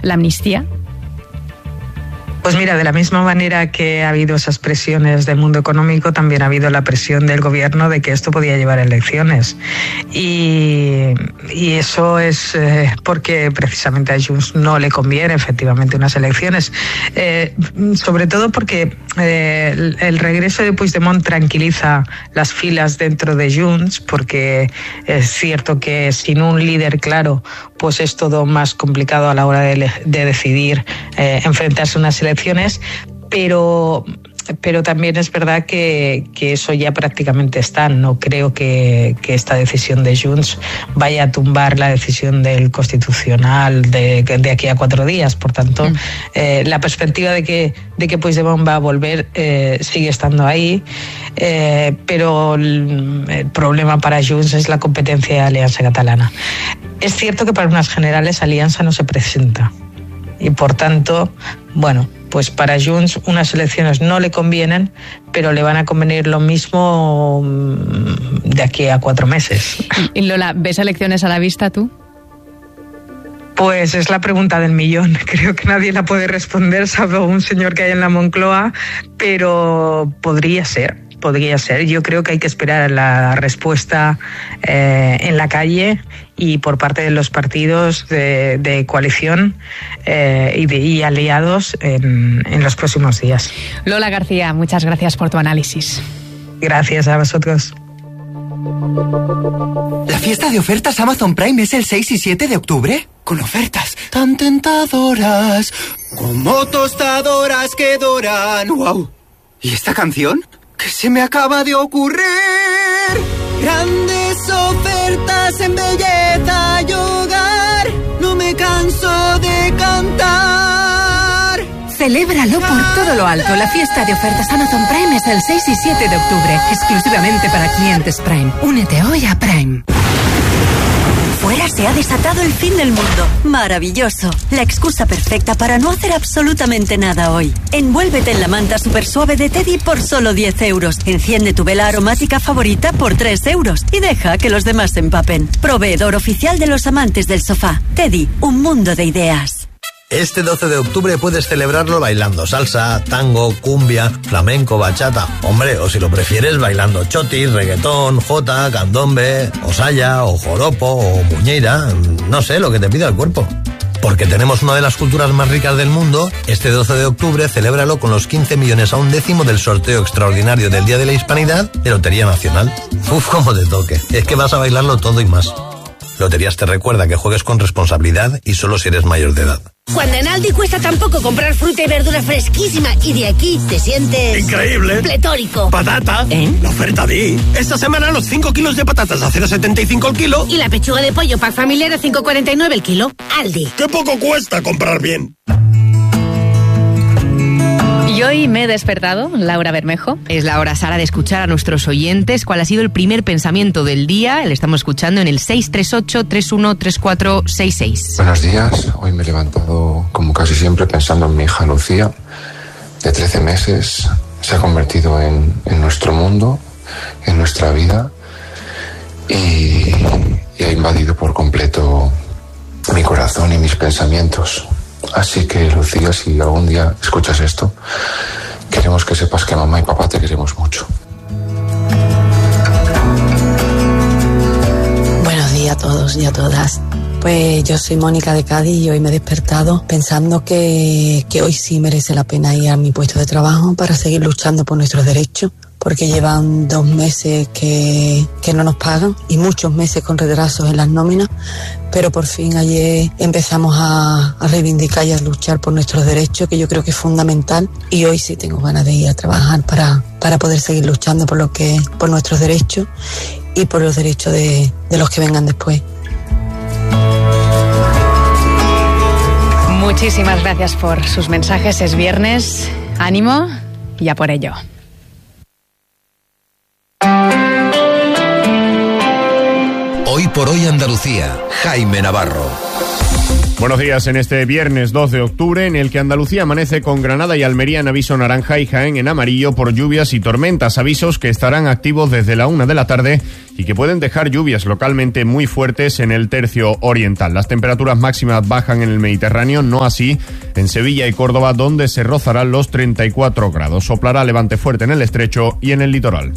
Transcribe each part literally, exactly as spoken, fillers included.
la amnistía? Pues mira, de la misma manera que ha habido esas presiones del mundo económico, también ha habido la presión del gobierno de que esto podía llevar a elecciones. Y, y eso es eh, porque precisamente a Junts no le conviene efectivamente unas elecciones. Eh, sobre todo porque eh, el, el regreso de Puigdemont tranquiliza las filas dentro de Junts, porque es cierto que sin un líder claro, pues es todo más complicado a la hora de, de decidir eh, enfrentarse a unas elecciones. Pero, pero también es verdad que, que eso ya prácticamente está. No creo que, que esta decisión de Junts vaya a tumbar la decisión del Constitucional de, de aquí a cuatro días. Por tanto, mm. eh, la perspectiva de que, de que Puigdemont va a volver eh, sigue estando ahí, eh, pero el, el problema para Junts es la competencia de Alianza Catalana. Es cierto que para unas generales Alianza no se presenta. Y por tanto, bueno, pues para Junts unas elecciones no le convienen, pero le van a convenir lo mismo de aquí a cuatro meses. Y Lola, ¿ves elecciones a la vista tú? Pues es la pregunta del millón. Creo que nadie la puede responder, salvo un señor que hay en la Moncloa, pero podría ser. Podría ser. Yo creo que hay que esperar la respuesta eh, en la calle y por parte de los partidos de, de coalición eh, y, de, y aliados en, en los próximos días. Lola García, muchas gracias por tu análisis. Gracias a vosotros. ¿La fiesta de ofertas Amazon Prime es el seis y siete de octubre? Con ofertas tan tentadoras como tostadoras que doran. ¡Wow! ¿Y esta canción? ¿Qué se me acaba de ocurrir? Grandes ofertas en belleza y hogar. No me canso de cantar. Celébralo por todo lo alto. La fiesta de ofertas Amazon Prime es el seis y siete de octubre. Exclusivamente para clientes Prime. Únete hoy a Prime. Fuera se ha desatado el fin del mundo. Maravilloso. La excusa perfecta para no hacer absolutamente nada hoy. Envuélvete en la manta super suave de Teddy por solo diez euros. Enciende tu vela aromática favorita por tres euros. Y deja que los demás se empapen. Proveedor oficial de los amantes del sofá. Teddy, un mundo de ideas. Este doce de octubre puedes celebrarlo bailando salsa, tango, cumbia, flamenco, bachata. Hombre, o si lo prefieres, bailando chotis, reggaetón, jota, candombe, o saya, o joropo, o muñeira. No sé, lo que te pida el cuerpo. Porque tenemos una de las culturas más ricas del mundo, este doce de octubre celébralo con los quince millones a un décimo del sorteo extraordinario del Día de la Hispanidad de Lotería Nacional. Uf, cómo te toque. Es que vas a bailarlo todo y más. Loterías te recuerda que juegues con responsabilidad y solo si eres mayor de edad. Cuando en Aldi cuesta tan poco comprar fruta y verdura fresquísima y de aquí te sientes... ¡increíble! ¡Pletórico! ¡Patata! ¿Eh? La oferta Di. Esta semana los cinco kilos de patatas a cero coma setenta y cinco el kilo. Y la pechuga de pollo pack familiar a cinco coma cuarenta y nueve el kilo. Aldi. ¡Qué poco cuesta comprar bien! Y hoy me he despertado, Laura Bermejo. Es la hora, Sara, de escuchar a nuestros oyentes cuál ha sido el primer pensamiento del día. Le estamos escuchando en el seis tres ocho, tres uno tres cuatro seis seis. Buenos días. Hoy me he levantado, como casi siempre, pensando en mi hija Lucía, de trece meses. Se ha convertido en, en nuestro mundo, en nuestra vida, y, y ha invadido por completo mi corazón y mis pensamientos. Así que, Lucía, si algún día escuchas esto, queremos que sepas que mamá y papá te queremos mucho. Buenos días a todos y a todas. Pues yo soy Mónica de Cádiz y hoy me he despertado pensando que, que hoy sí merece la pena ir a mi puesto de trabajo para seguir luchando por nuestros derechos, porque llevan dos meses que, que no nos pagan y muchos meses con retrasos en las nóminas, pero por fin ayer empezamos a, a reivindicar y a luchar por nuestros derechos, que yo creo que es fundamental, y hoy sí tengo ganas de ir a trabajar para, para poder seguir luchando por, lo que, por nuestros derechos y por los derechos de, de los que vengan después. Muchísimas gracias por sus mensajes. Es viernes, ánimo y a por ello. Hoy por hoy Andalucía, Jaime Navarro. Buenos días en este viernes dos de octubre, en el que Andalucía amanece con Granada y Almería en aviso naranja y Jaén en amarillo por lluvias y tormentas, avisos que estarán activos desde la una de la tarde y que pueden dejar lluvias localmente muy fuertes en el tercio oriental. Las temperaturas máximas bajan en el Mediterráneo, no así en Sevilla y Córdoba, donde se rozarán los treinta y cuatro grados. Soplará levante fuerte en el estrecho y en el litoral.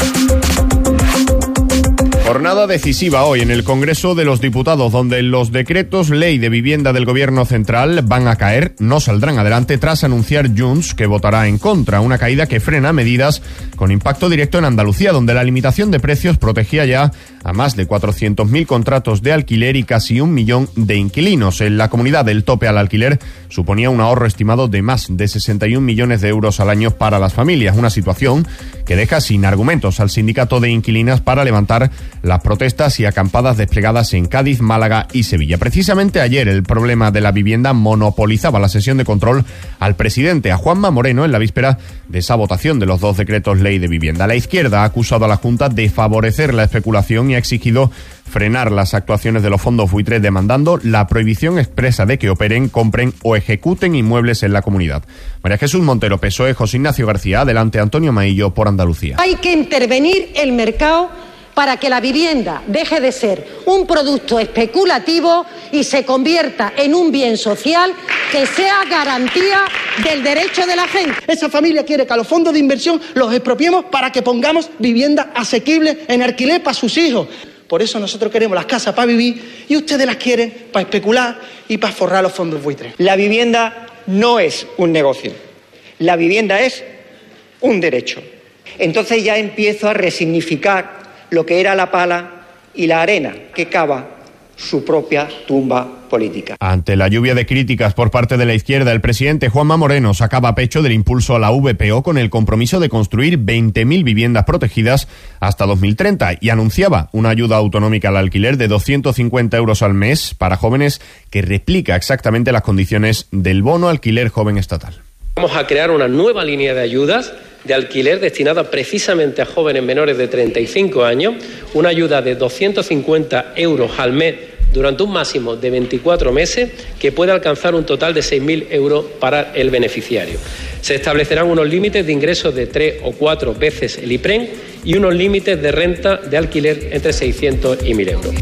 Jornada decisiva hoy en el Congreso de los Diputados, donde los decretos ley de vivienda del Gobierno central van a caer, no saldrán adelante tras anunciar Junts que votará en contra, una caída que frena medidas con impacto directo en Andalucía, donde la limitación de precios protegía ya a más de cuatrocientos mil contratos de alquiler y casi un millón de inquilinos. En la comunidad, el tope al alquiler suponía un ahorro estimado de más de sesenta y un millones de euros al año para las familias, una situación que deja sin argumentos al sindicato de inquilinas para levantar las protestas y acampadas desplegadas en Cádiz, Málaga y Sevilla. Precisamente ayer el problema de la vivienda monopolizaba la sesión de control al presidente, a Juanma Moreno, en la víspera de esa votación de los dos decretos ley de vivienda. La izquierda ha acusado a la Junta de favorecer la especulación y ha exigido frenar las actuaciones de los fondos buitres, demandando la prohibición expresa de que operen, compren o ejecuten inmuebles en la comunidad. María Jesús Montero, P S O E, José Ignacio García. Adelante, Antonio Maillo por Andalucía. Hay que intervenir el mercado para que la vivienda deje de ser un producto especulativo y se convierta en un bien social que sea garantía del derecho de la gente. Esa familia quiere que a los fondos de inversión los expropiemos para que pongamos vivienda asequible en alquiler para sus hijos. Por eso nosotros queremos las casas para vivir y ustedes las quieren para especular y para forrar los fondos buitres. La vivienda no es un negocio. La vivienda es un derecho. Entonces ya empiezo a resignificar lo que era la pala y la arena, que cava su propia tumba política. Ante la lluvia de críticas por parte de la izquierda, el presidente Juanma Moreno sacaba pecho del impulso a la V P O con el compromiso de construir veinte mil viviendas protegidas hasta dos mil treinta y anunciaba una ayuda autonómica al alquiler de doscientos cincuenta euros al mes para jóvenes que replica exactamente las condiciones del bono alquiler joven estatal. Vamos a crear una nueva línea de ayudas de alquiler destinada precisamente a jóvenes menores de treinta y cinco años, una ayuda de doscientos cincuenta euros al mes durante un máximo de veinticuatro meses, que puede alcanzar un total de seis mil euros para el beneficiario. Se establecerán unos límites de ingresos de tres o cuatro veces el IPREN y unos límites de renta de alquiler entre seiscientos y mil euros.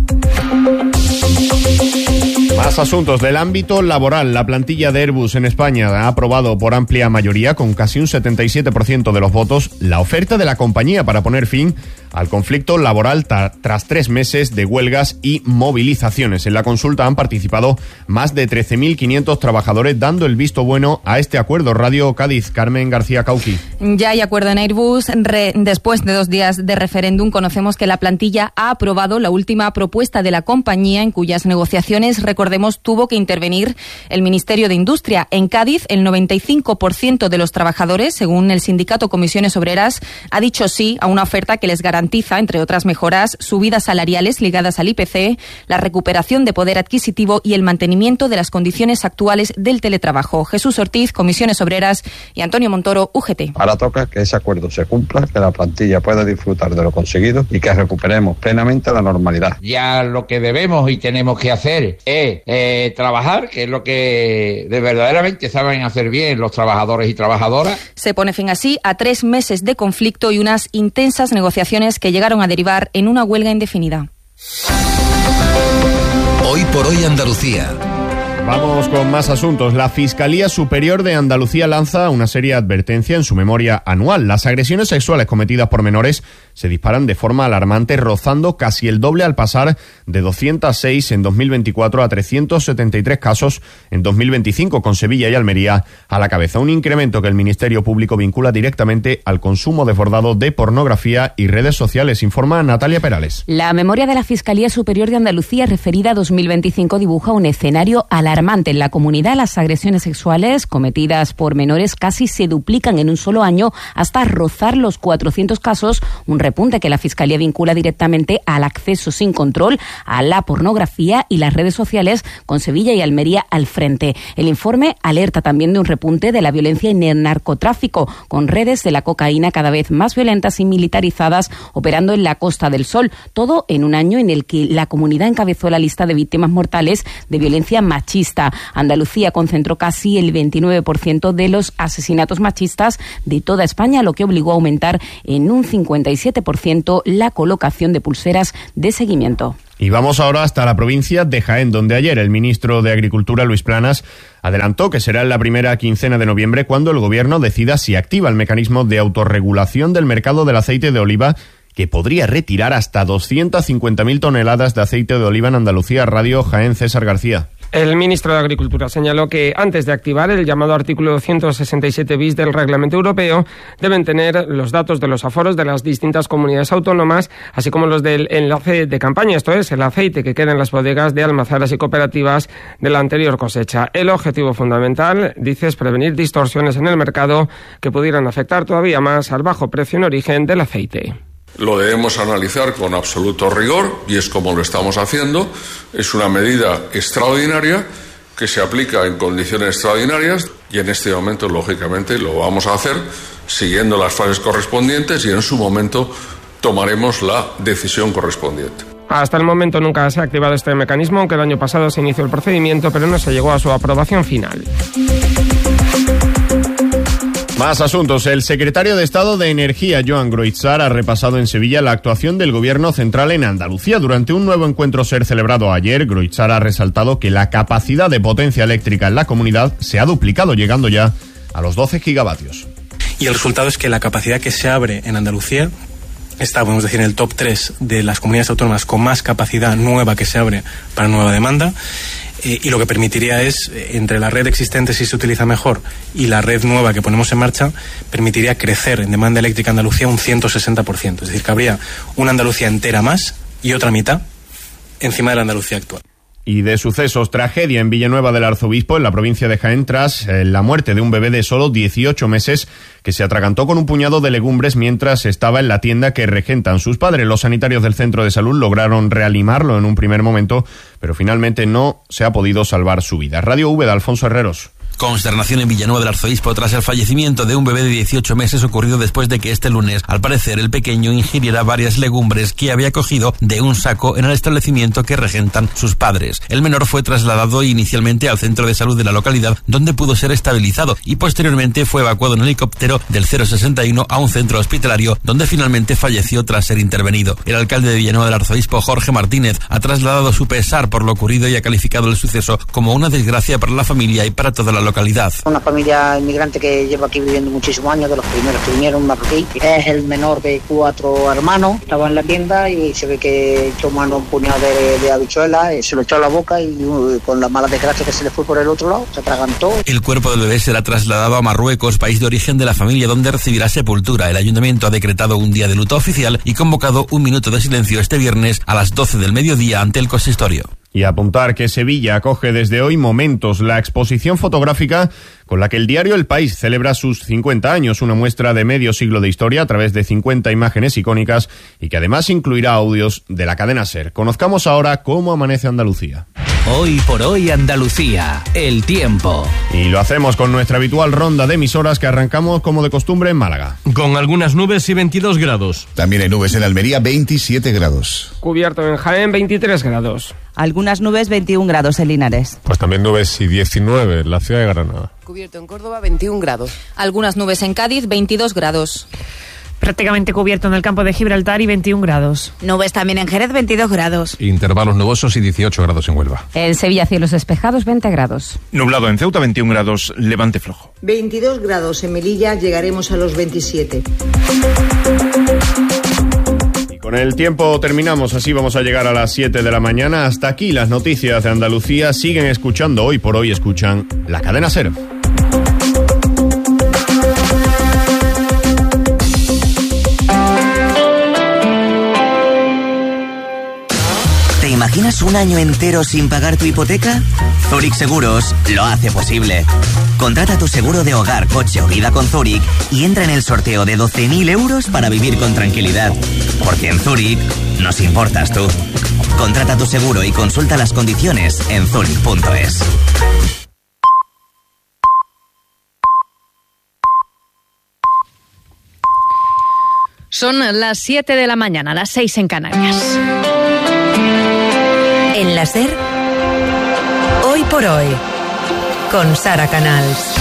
Más asuntos del ámbito laboral. La plantilla de Airbus en España ha aprobado por amplia mayoría, con casi un setenta y siete por ciento de los votos, la oferta de la compañía para poner fin al conflicto laboral ta- tras tres meses de huelgas y movilizaciones. En la consulta han participado más de trece mil quinientos trabajadores, dando el visto bueno a este acuerdo. Radio Cádiz, Carmen García Cauqui. Ya hay acuerdo en Airbus. Re- después de dos días de referéndum, conocemos que la plantilla ha aprobado la última propuesta de la compañía, en cuyas negociaciones, recordemos, tuvo que intervenir el Ministerio de Industria. En Cádiz, el noventa y cinco por ciento de los trabajadores, según el sindicato Comisiones Obreras, ha dicho sí a una oferta que les garantiza, entre otras mejoras, subidas salariales ligadas al I P C, la recuperación de poder adquisitivo y el mantenimiento de las condiciones actuales del teletrabajo. Jesús Ortiz, Comisiones Obreras, y Antonio Montoro, U G T. Ahora toca que ese acuerdo se cumpla, que la plantilla pueda disfrutar de lo conseguido y que recuperemos plenamente la normalidad. Ya lo que debemos y tenemos que hacer es eh, trabajar, que es lo que de verdaderamente saben hacer bien los trabajadores y trabajadoras. Se pone fin así a tres meses de conflicto y unas intensas negociaciones que llegaron a derivar en una huelga indefinida. Hoy por hoy Andalucía. Vamos con más asuntos. La Fiscalía Superior de Andalucía lanza una seria advertencia en su memoria anual. Las agresiones sexuales cometidas por menores se disparan de forma alarmante, rozando casi el doble al pasar de doscientos seis en dos mil veinticuatro a trescientos setenta y tres casos en dos mil veinticinco, con Sevilla y Almería a la cabeza. Un incremento que el Ministerio Público vincula directamente al consumo desbordado de pornografía y redes sociales, informa Natalia Perales. La memoria de la Fiscalía Superior de Andalucía referida a dos mil veinticinco dibuja un escenario alarmante. En la comunidad, las agresiones sexuales cometidas por menores casi se duplican en un solo año hasta rozar los cuatrocientos casos, un repunte que la Fiscalía vincula directamente al acceso sin control a la pornografía y las redes sociales, con Sevilla y Almería al frente. El informe alerta también de un repunte de la violencia y el narcotráfico, con redes de la cocaína cada vez más violentas y militarizadas operando en la Costa del Sol, todo en un año en el que la comunidad encabezó la lista de víctimas mortales de violencia machista machista. Andalucía concentró casi el veintinueve por ciento de los asesinatos machistas de toda España, lo que obligó a aumentar en un cincuenta y siete por ciento la colocación de pulseras de seguimiento. Y vamos ahora hasta la provincia de Jaén, donde ayer el ministro de Agricultura, Luis Planas, adelantó que será en la primera quincena de noviembre cuando el gobierno decida si activa el mecanismo de autorregulación del mercado del aceite de oliva, que podría retirar hasta doscientas cincuenta mil toneladas de aceite de oliva en Andalucía. Radio Jaén, César García. El ministro de Agricultura señaló que antes de activar el llamado artículo ciento sesenta y siete bis del Reglamento Europeo deben tener los datos de los aforos de las distintas comunidades autónomas, así como los del enlace de campaña, esto es, el aceite que queda en las bodegas de almazaras y cooperativas de la anterior cosecha. El objetivo fundamental, dice, es prevenir distorsiones en el mercado que pudieran afectar todavía más al bajo precio en origen del aceite. Lo debemos analizar con absoluto rigor y es como lo estamos haciendo. Es una medida extraordinaria que se aplica en condiciones extraordinarias y en este momento, lógicamente, lo vamos a hacer siguiendo las fases correspondientes y en su momento tomaremos la decisión correspondiente. Hasta el momento nunca se ha activado este mecanismo, aunque el año pasado se inició el procedimiento, pero no se llegó a su aprobación final. Más asuntos. El secretario de Estado de Energía, Joan Groitzar, ha repasado en Sevilla la actuación del Gobierno central en Andalucía. Durante un nuevo encuentro SER celebrado ayer, Groitzar ha resaltado que la capacidad de potencia eléctrica en la comunidad se ha duplicado, llegando ya a los doce gigavatios. Y el resultado es que la capacidad que se abre en Andalucía está, podemos decir, en el top tres de las comunidades autónomas con más capacidad nueva que se abre para nueva demanda. Eh, y lo que permitiría es, entre la red existente si se utiliza mejor y la red nueva que ponemos en marcha, permitiría crecer en demanda eléctrica en Andalucía un ciento sesenta por ciento. Es decir, que habría una Andalucía entera más y otra mitad encima de la Andalucía actual. Y de sucesos, tragedia en Villanueva del Arzobispo, en la provincia de Jaén, tras eh, la muerte de un bebé de solo dieciocho meses que se atragantó con un puñado de legumbres mientras estaba en la tienda que regentan sus padres. Los sanitarios del centro de salud lograron reanimarlo en un primer momento, pero finalmente no se ha podido salvar su vida. Radio V de Alfonso Herreros. Consternación en Villanueva del Arzobispo tras el fallecimiento de un bebé de dieciocho meses ocurrido después de que este lunes, al parecer, el pequeño ingiriera varias legumbres que había cogido de un saco en el establecimiento que regentan sus padres. El menor fue trasladado inicialmente al centro de salud de la localidad, donde pudo ser estabilizado, y posteriormente fue evacuado en helicóptero del cero sesenta y uno a un centro hospitalario, donde finalmente falleció tras ser intervenido. El alcalde de Villanueva del Arzobispo, Jorge Martínez, ha trasladado su pesar por lo ocurrido y ha calificado el suceso como una desgracia para la familia y para toda la localidad. Localidad. Una familia inmigrante que lleva aquí viviendo muchísimos años, de los primeros que vinieron, marroquí. Es el menor de cuatro hermanos. Estaba en la tienda y se ve que echó mano un puñado de, de habichuelas, se lo echó a la boca y uh, con la mala desgracia que se le fue por el otro lado, se atragantó. El cuerpo del bebé será trasladado a Marruecos, país de origen de la familia, donde recibirá sepultura. El ayuntamiento ha decretado un día de luto oficial y convocado un minuto de silencio este viernes a las doce del mediodía ante el consistorio. Y apuntar que Sevilla acoge desde hoy Momentos, la exposición fotográfica con la que el diario El País celebra sus cincuenta años, una muestra de medio siglo de historia a través de cincuenta imágenes icónicas y que además incluirá audios de la cadena SER. Conozcamos ahora cómo amanece Andalucía. Hoy por hoy Andalucía, el tiempo. Y lo hacemos con nuestra habitual ronda de emisoras que arrancamos como de costumbre en Málaga. Con algunas nubes y veintidós grados. También hay nubes en Almería, veintisiete grados. Cubierto en Jaén, veintitrés grados. Algunas nubes, veintiún grados en Linares. Pues también nubes y diecinueve en la ciudad de Granada. Cubierto en Córdoba, veintiún grados. Algunas nubes en Cádiz, veintidós grados. Prácticamente cubierto en el campo de Gibraltar y veintiún grados. Nubes también en Jerez, veintidós grados. Intervalos nubosos y dieciocho grados en Huelva. En Sevilla, cielos despejados, veinte grados. Nublado en Ceuta, veintiún grados, levante flojo. veintidós grados en Melilla, llegaremos a los veintisiete. Con el tiempo terminamos, así vamos a llegar a las siete de la mañana. Hasta aquí las noticias de Andalucía. Siguen escuchando, hoy por hoy escuchan la cadena SER. ¿Te imaginas un año entero sin pagar tu hipoteca? Zurich Seguros lo hace posible. Contrata tu seguro de hogar, coche o vida con Zurich y entra en el sorteo de doce mil euros para vivir con tranquilidad. Porque en Zurich nos importas tú. Contrata tu seguro y consulta las condiciones en zurich punto es. Son las siete de la mañana, las seis en Canarias. En la SER, hoy por hoy, con Sara Canals.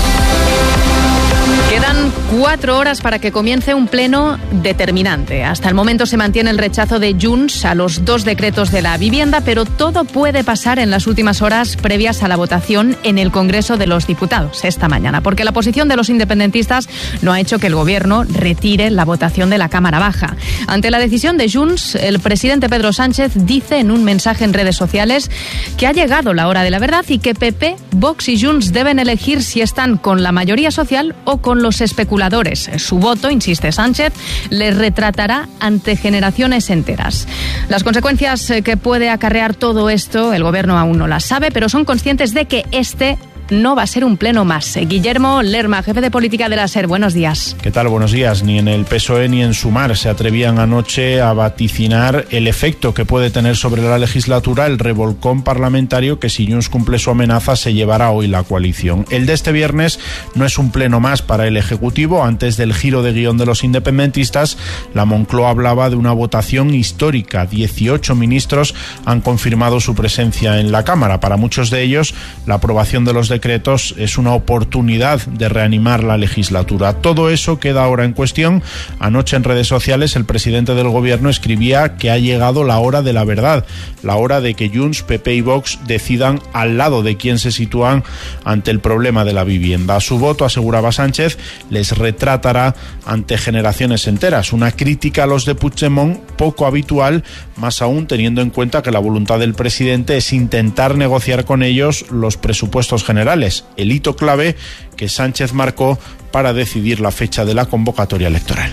Quedan cuatro horas para que comience un pleno determinante. Hasta el momento se mantiene el rechazo de Junts a los dos decretos de la vivienda, pero todo puede pasar en las últimas horas previas a la votación en el Congreso de los Diputados esta mañana, porque la posición de los independentistas no ha hecho que el Gobierno retire la votación de la Cámara Baja. Ante la decisión de Junts, el presidente Pedro Sánchez dice en un mensaje en redes sociales que ha llegado la hora de la verdad y que P P, Vox y Junts deben elegir si están con la mayoría social o con los especuladores. Su voto, insiste Sánchez, les retratará ante generaciones enteras. Las consecuencias que puede acarrear todo esto, el Gobierno aún no las sabe, pero son conscientes de que este no va a ser un pleno más. Guillermo Lerma, jefe de política de la SER, buenos días. ¿Qué tal? Buenos días. Ni en el P S O E ni en Sumar se atrevían anoche a vaticinar el efecto que puede tener sobre la legislatura el revolcón parlamentario que, si Junts cumple su amenaza, se llevará hoy la coalición. El de este viernes no es un pleno más para el Ejecutivo. Antes del giro de guión de los independentistas, la Moncloa hablaba de una votación histórica. dieciocho ministros han confirmado su presencia en la Cámara. Para muchos de ellos, la aprobación de los decretos es una oportunidad de reanimar la legislatura. Todo eso queda ahora en cuestión. Anoche en redes sociales el presidente del Gobierno escribía que ha llegado la hora de la verdad, la hora de que Junts, P P y Vox decidan al lado de quién se sitúan ante el problema de la vivienda. Su voto, aseguraba Sánchez, les retratará ante generaciones enteras. Una crítica a los de Puigdemont poco habitual, más aún teniendo en cuenta que la voluntad del presidente es intentar negociar con ellos los presupuestos generales, el hito clave que Sánchez marcó para decidir la fecha de la convocatoria electoral.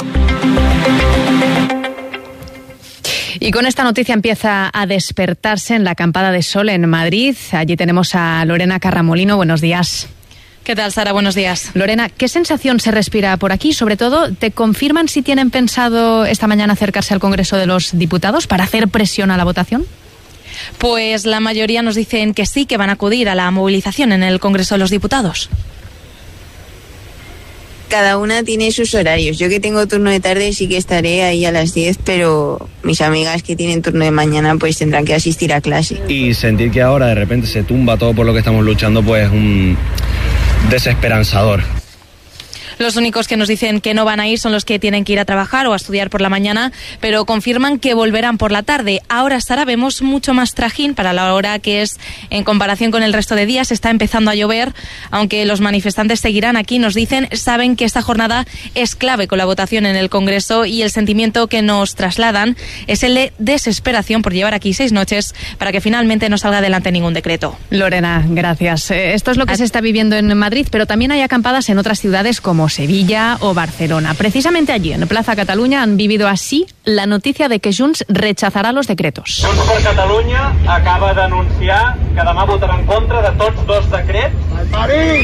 Y con esta noticia empieza a despertarse en la acampada de sol en Madrid. Allí tenemos a Lorena Carramolino. Buenos días. ¿Qué tal, Sara? Buenos días. Lorena, ¿qué sensación se respira por aquí? Sobre todo, ¿te confirman si tienen pensado esta mañana acercarse al Congreso de los Diputados para hacer presión a la votación? Pues la mayoría nos dicen que sí, que van a acudir a la movilización en el Congreso de los Diputados. Cada una tiene sus horarios. Yo que tengo turno de tarde sí que estaré ahí a las diez, pero mis amigas que tienen turno de mañana pues tendrán que asistir a clase. Y sentir que ahora de repente se tumba todo por lo que estamos luchando, pues es un desesperanzador. Los únicos que nos dicen que no van a ir son los que tienen que ir a trabajar o a estudiar por la mañana, pero confirman que volverán por la tarde. Ahora, Sara, vemos mucho más trajín para la hora que es en comparación con el resto de días. Está empezando a llover, aunque los manifestantes seguirán aquí, nos dicen, saben que esta jornada es clave con la votación en el Congreso y el sentimiento que nos trasladan es el de desesperación por llevar aquí seis noches para que finalmente no salga adelante ningún decreto. Lorena, gracias. Esto es lo que se está viviendo en Madrid, pero también hay acampadas en otras ciudades como Sevilla o Barcelona. Precisamente allí, en Plaza Catalunya, han vivido así la noticia de que Junts rechazarà los decretos. Junts per Catalunya acaba d'anunciar que demà votarà en contra de tots dos decrets. Marit!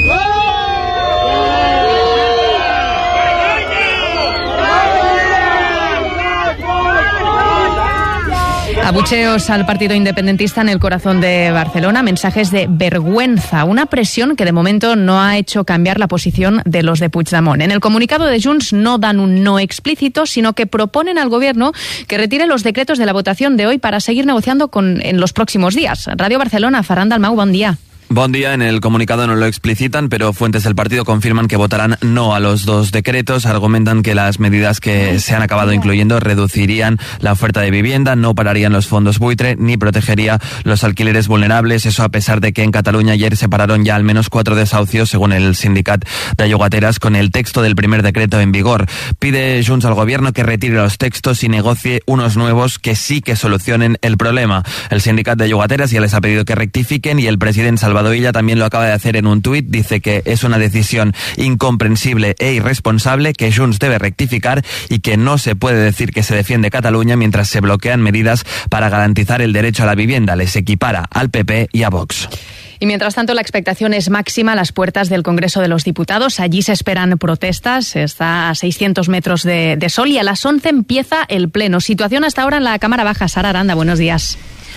Abucheos al partido independentista en el corazón de Barcelona, mensajes de vergüenza, una presión que de momento no ha hecho cambiar la posición de los de Puigdemont. En el comunicado de Junts no dan un no explícito, sino que proponen al Gobierno que retire los decretos de la votación de hoy para seguir negociando con, en los próximos días. Radio Barcelona, Ferran Dalmau, buen día. Bon día. En el comunicado no lo explicitan, pero fuentes del partido confirman que votarán no a los dos decretos. Argumentan que las medidas que se han acabado incluyendo reducirían la oferta de vivienda, no pararían los fondos buitre ni protegería los alquileres vulnerables. Eso a pesar de que en Cataluña ayer se pararon ya al menos cuatro desahucios, según el sindicat de llogateras, con el texto del primer decreto en vigor. Pide Junts al Gobierno que retire los textos y negocie unos nuevos que sí que solucionen el problema. El sindicat de llogateras ya les ha pedido que rectifiquen y el presidente Salvador Illa también lo acaba de hacer en un tuit. Dice que es una decisión incomprensible e irresponsable, que Junts debe rectificar y que no se puede decir que se defiende Cataluña mientras se bloquean medidas para garantizar el derecho a la vivienda. Les equipara al P P y a Vox. Y mientras tanto, la expectación es máxima a las puertas del Congreso de los Diputados. Allí se esperan protestas. Está a seiscientos metros de, de sol y a las once empieza el pleno. Situación hasta ahora en la Cámara Baja. Sara Aranda, buenos días.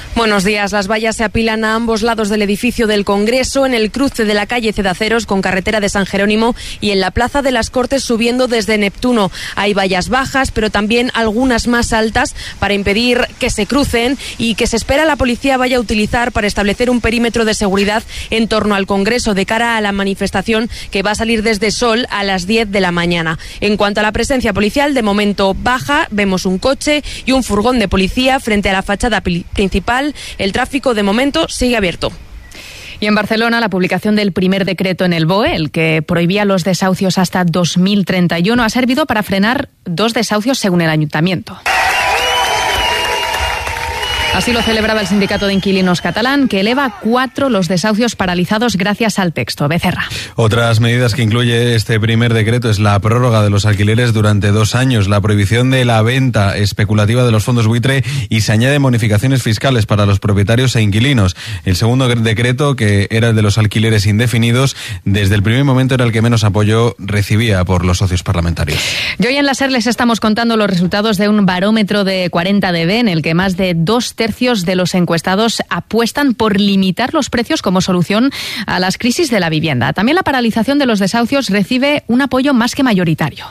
Buenos días. Las vallas se apilan a ambos lados del edificio del Congreso, en el cruce de la calle Cedaceros con carretera de San Jerónimo y en la Plaza de las Cortes subiendo desde Neptuno. Hay vallas bajas, pero también algunas más altas para impedir que se crucen y que se espera la policía vaya a utilizar para establecer un perímetro de seguridad en torno al Congreso de cara a la manifestación que va a salir desde Sol a las diez de la mañana. En cuanto a la presencia policial, de momento baja. Vemos un coche y un furgón de policía frente a la fachada principal. El tráfico de momento sigue abierto. Y en Barcelona, la publicación del primer decreto en el B O E, el que prohibía los desahucios hasta dos mil treinta y uno, ha servido para frenar dos desahucios según el ayuntamiento. Así lo celebraba el sindicato de inquilinos catalán, que eleva a cuatro los desahucios paralizados gracias al texto. Becerra. Otras medidas que incluye este primer decreto es la prórroga de los alquileres durante dos años, la prohibición de la venta especulativa de los fondos buitre y se añaden bonificaciones fiscales para los propietarios e inquilinos. El segundo decreto, que era el de los alquileres indefinidos, desde el primer momento era el que menos apoyo recibía por los socios parlamentarios. Y hoy en la SER les estamos contando los resultados de un barómetro de cuarenta D B en el que más de dos tercios de los encuestados apuestan por limitar los precios como solución a las crisis de la vivienda. También la paralización de los desahucios recibe un apoyo más que mayoritario.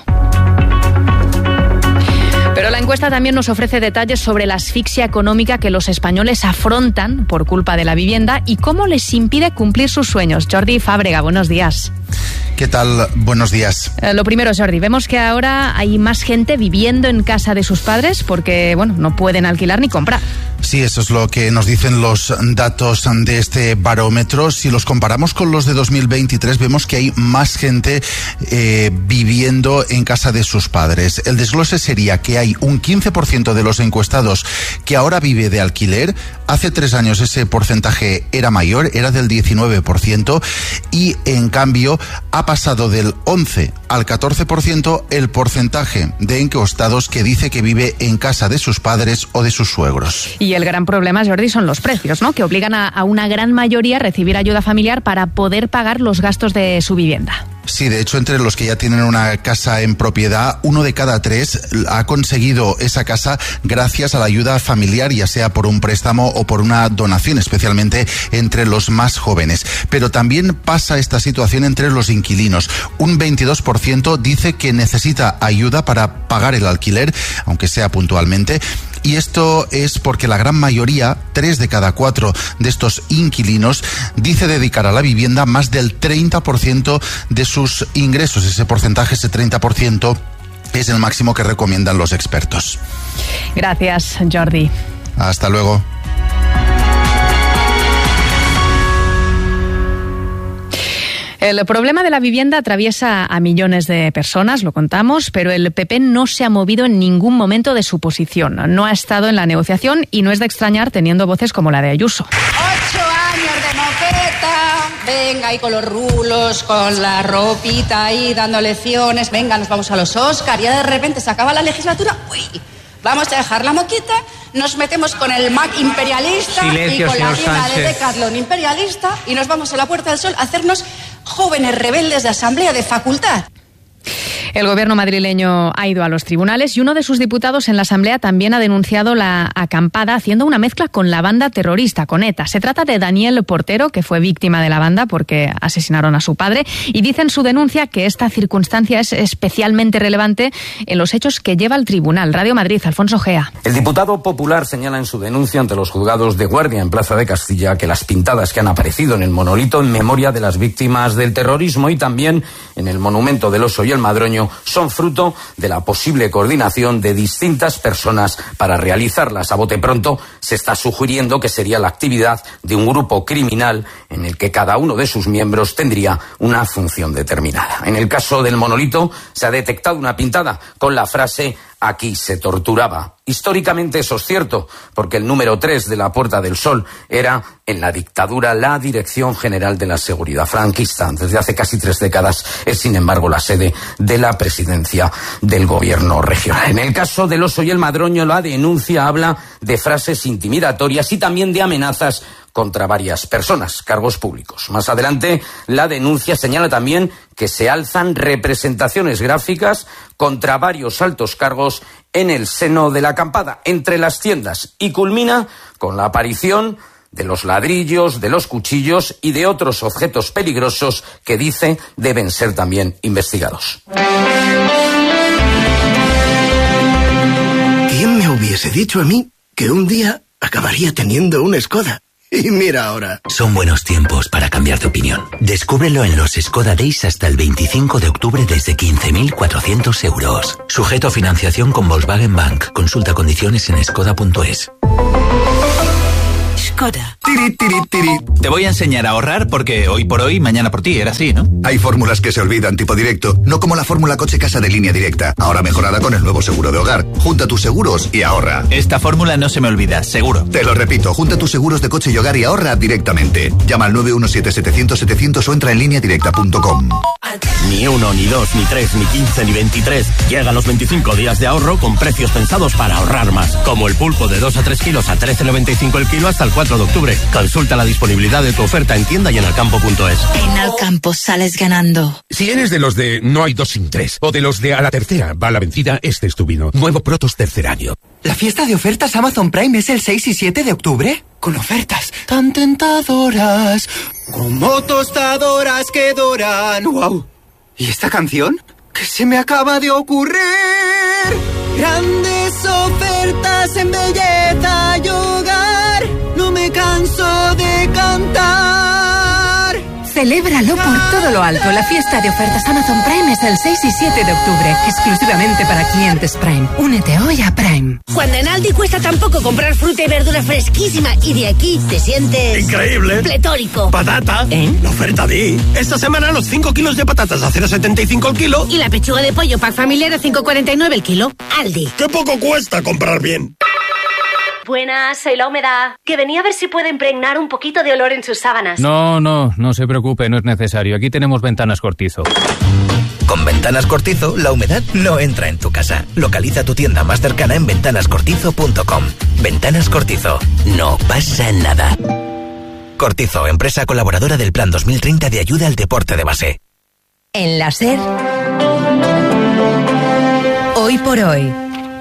Pero la encuesta también nos ofrece detalles sobre la asfixia económica que los españoles afrontan por culpa de la vivienda y cómo les impide cumplir sus sueños. Jordi Fábrega, buenos días. ¿Qué tal? Buenos días. Eh, lo primero, Jordi, vemos que ahora hay más gente viviendo en casa de sus padres porque, bueno, no pueden alquilar ni comprar. Sí, eso es lo que nos dicen los datos de este barómetro. Si los comparamos con los de dos mil veintitrés, vemos que hay más gente eh, viviendo en casa de sus padres. El desglose sería que hay un quince por ciento de los encuestados que ahora vive de alquiler. Hace tres años ese porcentaje era mayor, era del diecinueve por ciento, y en cambio ha pasado del once al catorce por ciento el porcentaje de encuestados que dice que vive en casa de sus padres o de sus suegros. Y el gran problema, Jordi, son los precios, ¿no? Que obligan a, a una gran mayoría a recibir ayuda familiar para poder pagar los gastos de su vivienda. Sí, de hecho, entre los que ya tienen una casa en propiedad, uno de cada tres ha conseguido esa casa gracias a la ayuda familiar, ya sea por un préstamo o por una donación, especialmente entre los más jóvenes. Pero también pasa esta situación entre los inquilinos. Un veintidós por ciento dice que necesita ayuda para pagar el alquiler, aunque sea puntualmente. Y esto es porque la gran mayoría, tres de cada cuatro de estos inquilinos, dice dedicar a la vivienda más del treinta por ciento de sus ingresos. Ese porcentaje, ese treinta por ciento, es el máximo que recomiendan los expertos. Gracias, Jordi. Hasta luego. El problema de la vivienda atraviesa a millones de personas, lo contamos, pero el P P no se ha movido en ningún momento de su posición. No ha estado en la negociación y no es de extrañar teniendo voces como la de Ayuso. Ocho años de moqueta, venga ahí con los rulos, con la ropita ahí dando lecciones, venga, nos vamos a los Oscar, y ya de repente se acaba la legislatura, uy, vamos a dejar la moqueta, nos metemos con el Mac imperialista. Silencio, y con la tienda de Decathlon imperialista y nos vamos a la Puerta del Sol a hacernos jóvenes rebeldes de asamblea de facultad. El gobierno madrileño ha ido a los tribunales y uno de sus diputados en la Asamblea también ha denunciado la acampada haciendo una mezcla con la banda terrorista, con ETA. Se trata de Daniel Portero, que fue víctima de la banda porque asesinaron a su padre, y dice en su denuncia que esta circunstancia es especialmente relevante en los hechos que lleva al tribunal. Radio Madrid, Alfonso Gea. El diputado popular señala en su denuncia ante los juzgados de guardia en Plaza de Castilla que las pintadas que han aparecido en el monolito en memoria de las víctimas del terrorismo y también en el monumento del Oso y el Madroño son fruto de la posible coordinación de distintas personas para realizarlas. A bote pronto se está sugiriendo que sería la actividad de un grupo criminal en el que cada uno de sus miembros tendría una función determinada. En el caso del monolito se ha detectado una pintada con la frase «Aquí se torturaba». Históricamente eso es cierto, porque el número tres de la Puerta del Sol era, en la dictadura, la Dirección General de la Seguridad franquista. Desde hace casi tres décadas es, sin embargo, la sede de la presidencia del gobierno regional. En el caso del Oso y el Madroño, la denuncia habla de frases intimidatorias y también de amenazas contra varias personas, cargos públicos. Más adelante, la denuncia señala también que se alzan representaciones gráficas contra varios altos cargos en el seno de la acampada, entre las tiendas, y culmina con la aparición de los ladrillos, de los cuchillos y de otros objetos peligrosos que dice deben ser también investigados. ¿Quién me hubiese dicho a mí que un día acabaría teniendo un Skoda? Y mira ahora. Son buenos tiempos para cambiar de opinión. Descúbrelo en los Skoda Days hasta el veinticinco de octubre desde quince mil cuatrocientos euros. Sujeto a financiación con Volkswagen Bank. Consulta condiciones en skoda punto es. Skoda. Tiri, tiri, tiri. Te voy a enseñar a ahorrar porque hoy por hoy, mañana por ti, era así, ¿no? Hay fórmulas que se olvidan tipo directo, no como la fórmula coche-casa de Línea Directa, ahora mejorada con el nuevo seguro de hogar. Junta tus seguros y ahorra. Esta fórmula no se me olvida, seguro. Te lo repito, junta tus seguros de coche y hogar y ahorra directamente. Llama al nueve uno siete setecientos setecientos o entra en línea directa punto com. Ni uno, ni dos, ni tres, ni quince, ni veintitrés. Llegan los veinticinco días de ahorro con precios pensados para ahorrar más. Como el pulpo de dos a tres kilos a trece noventa y cinco el kilo hasta el cuatro de octubre. Consulta la disponibilidad de tu oferta en tienda y en alcampo punto es. En Alcampo sales ganando. Si eres de los de no hay dos sin tres, o de los de a la tercera va la vencida, este es tu vino. Nuevo Protos tercer año. ¿La fiesta de ofertas Amazon Prime es el seis y siete de octubre? Con ofertas tan tentadoras, como tostadoras que doran. ¡Wow! ¿Y esta canción? ¿Qué se me acaba de ocurrir? Grandes ofertas en belleza y hogar. No me canso de cantar. Celébralo por todo lo alto. La fiesta de ofertas Amazon Prime es el seis y siete de octubre, exclusivamente para clientes Prime. Únete hoy a Prime. Cuando en Aldi cuesta tan poco comprar fruta y verdura fresquísima y de aquí te sientes... ¡increíble! Pletórico. ¡Patata! ¿Eh? La oferta de... Esta semana los cinco kilos de patatas a cero coma setenta y cinco el kilo. Y la pechuga de pollo pack familiar a cinco coma cuarenta y nueve el kilo. Aldi. ¡Qué poco cuesta comprar bien! Buenas, soy la humedad. Que venía a ver si puede impregnar un poquito de olor en sus sábanas. No, no, no se preocupe, no es necesario. Aquí tenemos Ventanas Cortizo. Con Ventanas Cortizo, la humedad no entra en tu casa. Localiza tu tienda más cercana en ventanas cortizo punto com. Ventanas Cortizo. No pasa nada. Cortizo, empresa colaboradora del Plan dos mil treinta de ayuda al deporte de base. En la SER, hoy por hoy.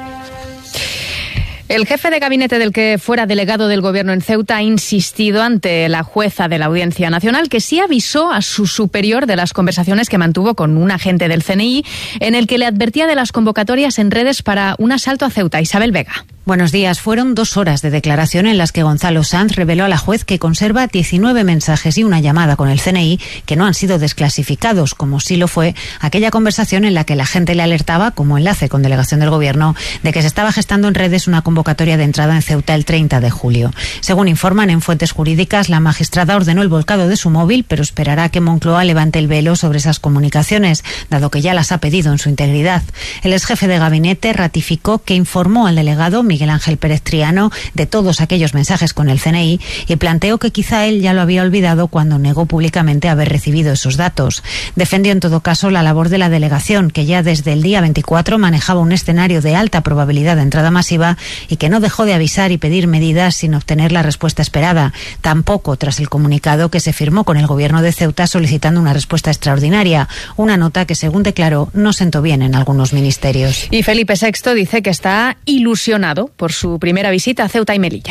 El jefe de gabinete del que fuera delegado del gobierno en Ceuta ha insistido ante la jueza de la Audiencia Nacional que sí avisó a su superior de las conversaciones que mantuvo con un agente del C N I en el que le advertía de las convocatorias en redes para un asalto a Ceuta. Isabel Vega. Buenos días. Fueron dos horas de declaración en las que Gonzalo Sanz reveló a la juez que conserva diecinueve mensajes y una llamada con el C N I que no han sido desclasificados, como sí lo fue aquella conversación en la que la gente le alertaba, como enlace con delegación del gobierno, de que se estaba gestando en redes una convocatoria de entrada en Ceuta el treinta de julio. Según informan en fuentes jurídicas, la magistrada ordenó el volcado de su móvil, pero esperará a que Moncloa levante el velo sobre esas comunicaciones, dado que ya las ha pedido en su integridad. El ex jefe de gabinete ratificó que informó al delegado Miguel Ángel Pérez Triano de todos aquellos mensajes con el C N I y planteó que quizá él ya lo había olvidado cuando negó públicamente haber recibido esos datos. Defendió en todo caso la labor de la delegación, que ya desde el día veinticuatro manejaba un escenario de alta probabilidad de entrada masiva y que no dejó de avisar y pedir medidas sin obtener la respuesta esperada. Tampoco tras el comunicado que se firmó con el gobierno de Ceuta solicitando una respuesta extraordinaria, una nota que, según declaró, no sentó bien en algunos ministerios. Y Felipe sexto dice que está ilusionado por su primera visita a Ceuta y Melilla.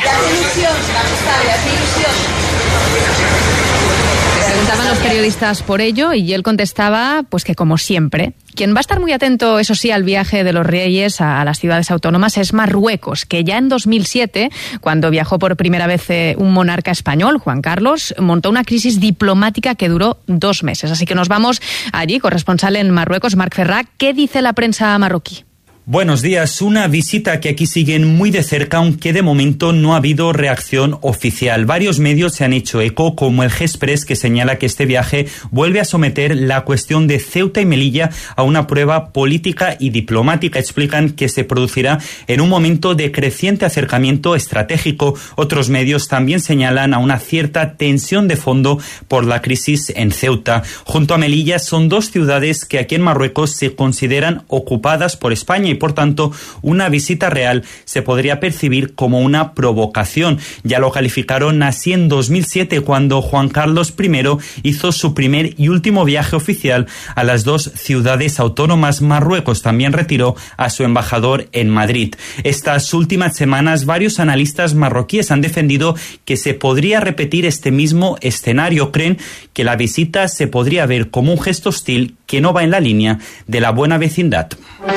Preguntaban los periodistas por ello y él contestaba pues que como siempre. Quien va a estar muy atento, eso sí, al viaje de los reyes a las ciudades autónomas es Marruecos, que ya en dos mil siete, cuando viajó por primera vez un monarca español, Juan Carlos, montó una crisis diplomática que duró dos meses. Así que nos vamos allí, corresponsal en Marruecos, Marc Ferrà. ¿Qué dice la prensa marroquí? Buenos días. Una visita que aquí siguen muy de cerca, aunque de momento no ha habido reacción oficial. Varios medios se han hecho eco, como el G-Express, que señala que este viaje vuelve a someter la cuestión de Ceuta y Melilla a una prueba política y diplomática. Explican que se producirá en un momento de creciente acercamiento estratégico. Otros medios también señalan a una cierta tensión de fondo por la crisis en Ceuta. Junto a Melilla son dos ciudades que aquí en Marruecos se consideran ocupadas por España y por tanto una visita real se podría percibir como una provocación. Ya lo calificaron así en dos mil siete, cuando Juan Carlos primero hizo su primer y último viaje oficial a las dos ciudades autónomas. Marruecos también retiró a su embajador en Madrid. Estas últimas semanas varios analistas marroquíes han defendido que se podría repetir este mismo escenario. Creen que la visita se podría ver como un gesto hostil que no va en la línea de la buena vecindad.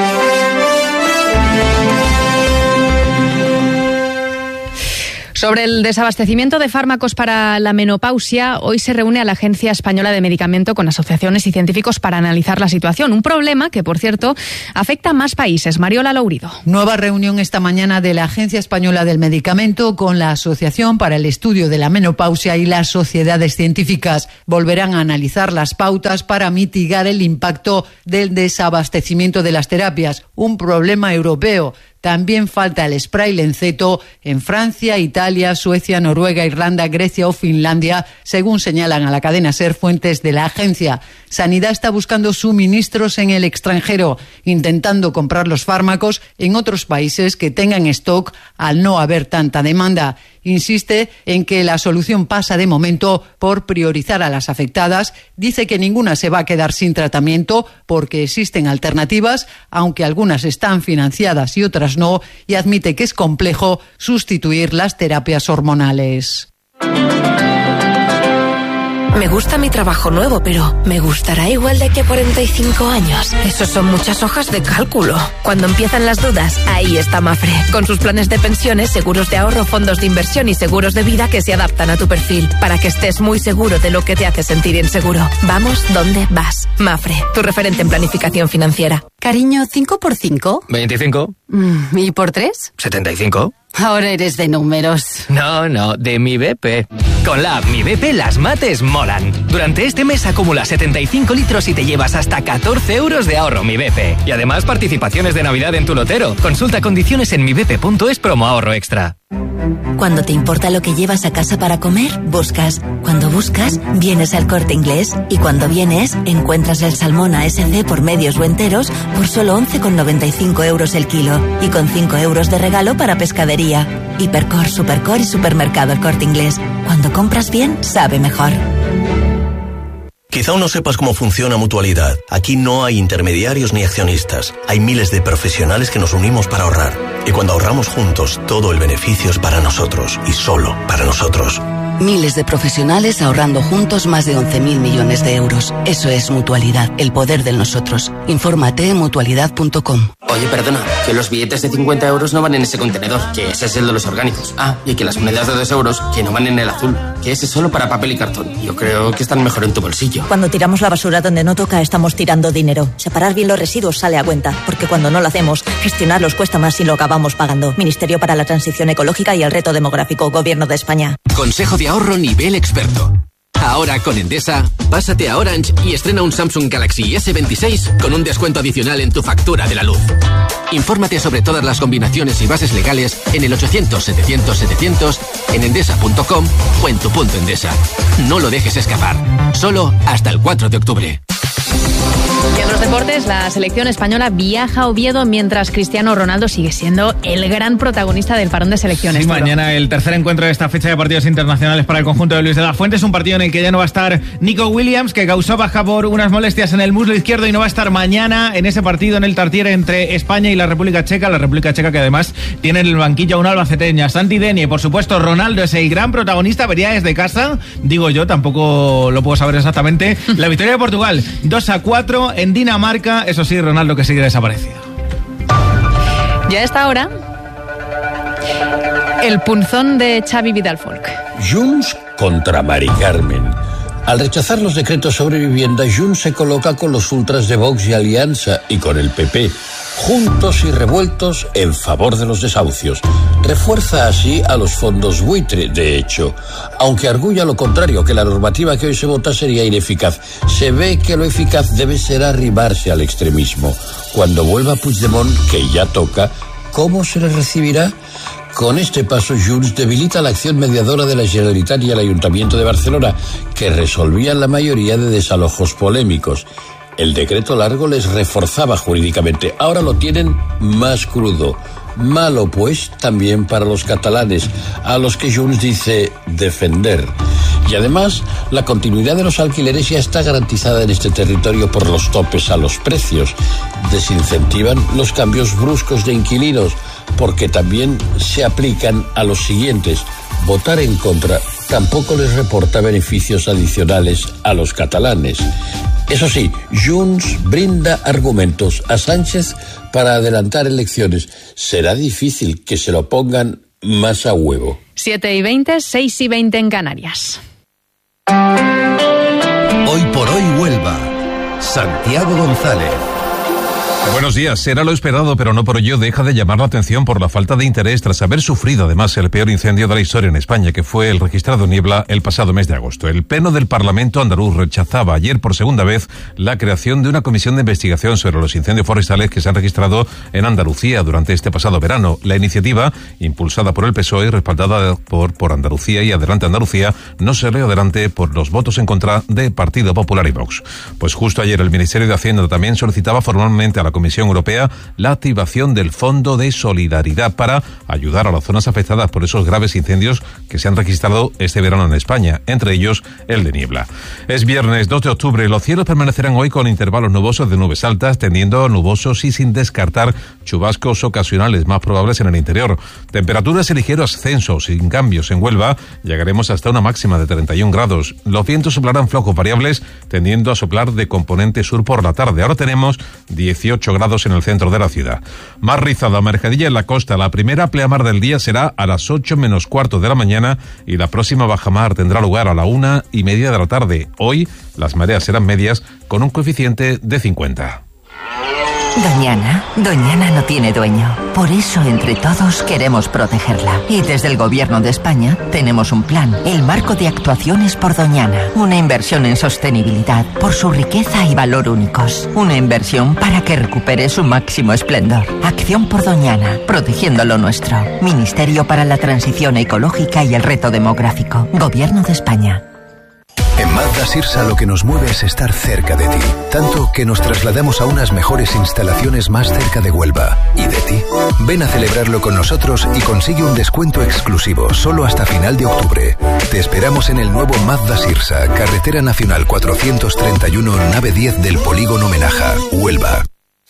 Sobre el desabastecimiento de fármacos para la menopausia, hoy se reúne a la Agencia Española de Medicamento con asociaciones y científicos para analizar la situación. Un problema que, por cierto, afecta a más países. Mariola Lourido. Nueva reunión esta mañana de la Agencia Española del Medicamento con la Asociación para el Estudio de la Menopausia y las sociedades científicas. Volverán a analizar las pautas para mitigar el impacto del desabastecimiento de las terapias. Un problema europeo. También falta el spray Lenceto en Francia, Italia, Suecia, Noruega, Irlanda, Grecia o Finlandia, según señalan a la cadena SER fuentes de la agencia. Sanidad está buscando suministros en el extranjero, intentando comprar los fármacos en otros países que tengan stock al no haber tanta demanda. Insiste en que la solución pasa de momento por priorizar a las afectadas. Dice que ninguna se va a quedar sin tratamiento porque existen alternativas, aunque algunas están financiadas y otras no, y admite que es complejo sustituir las terapias hormonales. Me gusta mi trabajo nuevo, pero ¿me gustará igual de aquí a cuarenta y cinco años? Esos son muchas hojas de cálculo. Cuando empiezan las dudas, ahí está Mafre. Con sus planes de pensiones, seguros de ahorro, fondos de inversión y seguros de vida que se adaptan a tu perfil, para que estés muy seguro de lo que te hace sentir inseguro. Vamos donde vas. Mafre, tu referente en planificación financiera. Cariño, ¿cinco por cinco? veinticinco. Mm, ¿Y por tres? setenta y cinco. Ahora eres de números. No, no, de Mi B P. Con la app Mi B P las mates molan. Durante este mes acumula setenta y cinco litros y te llevas hasta catorce euros de ahorro Mi B P. Y además participaciones de Navidad en tu lotero. Consulta condiciones en mi b p punto es promo ahorro extra. Cuando te importa lo que llevas a casa para comer, buscas. Cuando buscas, vienes al Corte Inglés. Y cuando vienes, encuentras el salmón A S C por medios o enteros por solo once con noventa y cinco euros el kilo. Y con cinco euros de regalo para pescadería. Hipercor, Supercor y Supermercado El Corte Inglés. Cuando compras bien, sabe mejor. Quizá aún no sepas cómo funciona Mutualidad. Aquí no hay intermediarios ni accionistas. Hay miles de profesionales que nos unimos para ahorrar. Y cuando ahorramos juntos, todo el beneficio es para nosotros y solo para nosotros. Miles de profesionales ahorrando juntos más de once mil millones de euros. Eso es Mutualidad, el poder del nosotros. Infórmate en mutualidad punto com. Oye, perdona, que los billetes de cincuenta euros no van en ese contenedor, que ese es el de los orgánicos. Ah, y que las monedas de dos euros, que no van en el azul, que ese es solo para papel y cartón. Yo creo que están mejor en tu bolsillo. Cuando tiramos la basura donde no toca, estamos tirando dinero. Separar bien los residuos sale a cuenta, porque cuando no lo hacemos, gestionarlos cuesta más y lo acabamos pagando. Ministerio para la Transición Ecológica y el Reto Demográfico, Gobierno de España. Consejo de ahorro nivel experto. Ahora con Endesa, pásate a Orange y estrena un Samsung Galaxy S veintiséis con un descuento adicional en tu factura de la luz. Infórmate sobre todas las combinaciones y bases legales en el ochocientos setecientos setecientos, en endesa punto com o en tu punto Endesa. No lo dejes escapar. Solo hasta el cuatro de octubre. Y en los deportes, la selección española viaja a Oviedo mientras Cristiano Ronaldo sigue siendo el gran protagonista del parón de selecciones. Sí, mañana el tercer encuentro de esta fecha de partidos internacionales para el conjunto de Luis de la Fuente. Es un partido en el que ya no va a estar Nico Williams, que causó baja por unas molestias en el muslo izquierdo, y no va a estar mañana en ese partido en el Tartiere entre España y la República Checa. La República Checa que además tiene en el banquillo a un albaceteña, Santi Deni. Por supuesto, Ronaldo es el gran protagonista. Vería desde casa, digo yo, tampoco lo puedo saber exactamente. La victoria de Portugal, dos a cuatro en Dinamarca. Eso sí, Ronaldo que sigue desaparecido. Ya a esta hora, el punzón de Xavi Vidal Folk. Junts contra Mari Carmen. Al rechazar los decretos sobre vivienda, Junts se coloca con los ultras de Vox y Alianza y con el P P, juntos y revueltos en favor de los desahucios. Refuerza así a los fondos buitre, de hecho, aunque arguya lo contrario, que la normativa que hoy se vota sería ineficaz. Se ve que lo eficaz debe ser arrimarse al extremismo. Cuando vuelva Puigdemont, que ya toca, ¿cómo se le recibirá? Con este paso, Junts debilita la acción mediadora de la Generalitat y el Ayuntamiento de Barcelona, que resolvían la mayoría de desalojos polémicos. El decreto largo les reforzaba jurídicamente. Ahora lo tienen más crudo. Malo, pues, también para los catalanes, a los que Junts dice defender. Y además, la continuidad de los alquileres ya está garantizada en este territorio por los topes a los precios. Desincentivan los cambios bruscos de inquilinos, porque también se aplican a los siguientes. Votar en contra tampoco les reporta beneficios adicionales a los catalanes. Eso sí, Junts brinda argumentos a Sánchez para adelantar elecciones. Será difícil que se lo pongan más a huevo. siete y veinte, seis y veinte en Canarias. Hoy por hoy Huelva. Santiago González. Buenos días. Será lo esperado, pero no por ello deja de llamar la atención por la falta de interés tras haber sufrido además el peor incendio de la historia en España, que fue el registrado en Niebla el pasado mes de agosto. El Pleno del Parlamento andaluz rechazaba ayer por segunda vez la creación de una comisión de investigación sobre los incendios forestales que se han registrado en Andalucía durante este pasado verano. La iniciativa, impulsada por el P S O E y respaldada por, por Andalucía y Adelante Andalucía, no salió adelante por los votos en contra de Partido Popular y Vox. Pues justo ayer el Ministerio de Hacienda también solicitaba formalmente a la Comisión Europea la activación del Fondo de Solidaridad para ayudar a las zonas afectadas por esos graves incendios que se han registrado este verano en España, entre ellos el de Niebla. Es viernes dos de octubre, los cielos permanecerán hoy con intervalos nubosos de nubes altas, tendiendo a nubosos y sin descartar chubascos ocasionales más probables en el interior. Temperaturas en ligero ascenso, sin cambios en Huelva, llegaremos hasta una máxima de treinta y un grados. Los vientos soplarán flojos variables, tendiendo a soplar de componente sur por la tarde. Ahora tenemos dieciocho grados en el centro de la ciudad. Más rizada, mercadilla en la costa. La primera pleamar del día será a las ocho menos cuarto de la mañana y la próxima bajamar tendrá lugar a la una y media de la tarde. Hoy las mareas serán medias con un coeficiente de cincuenta. Doñana, Doñana no tiene dueño. Por eso, entre todos, queremos protegerla. Y desde el Gobierno de España tenemos un plan, el Marco de Actuaciones por Doñana. Una inversión en sostenibilidad por su riqueza y valor únicos. Una inversión para que recupere su máximo esplendor. Acción por Doñana, protegiendo lo nuestro. Ministerio para la Transición Ecológica y el Reto Demográfico. Gobierno de España. En Mazda Sirsa lo que nos mueve es estar cerca de ti, tanto que nos trasladamos a unas mejores instalaciones más cerca de Huelva y de ti. Ven a celebrarlo con nosotros y consigue un descuento exclusivo solo hasta final de octubre. Te esperamos en el nuevo Mazda Sirsa, Carretera Nacional cuatrocientos treinta y uno, nave diez del Polígono Menaja, Huelva.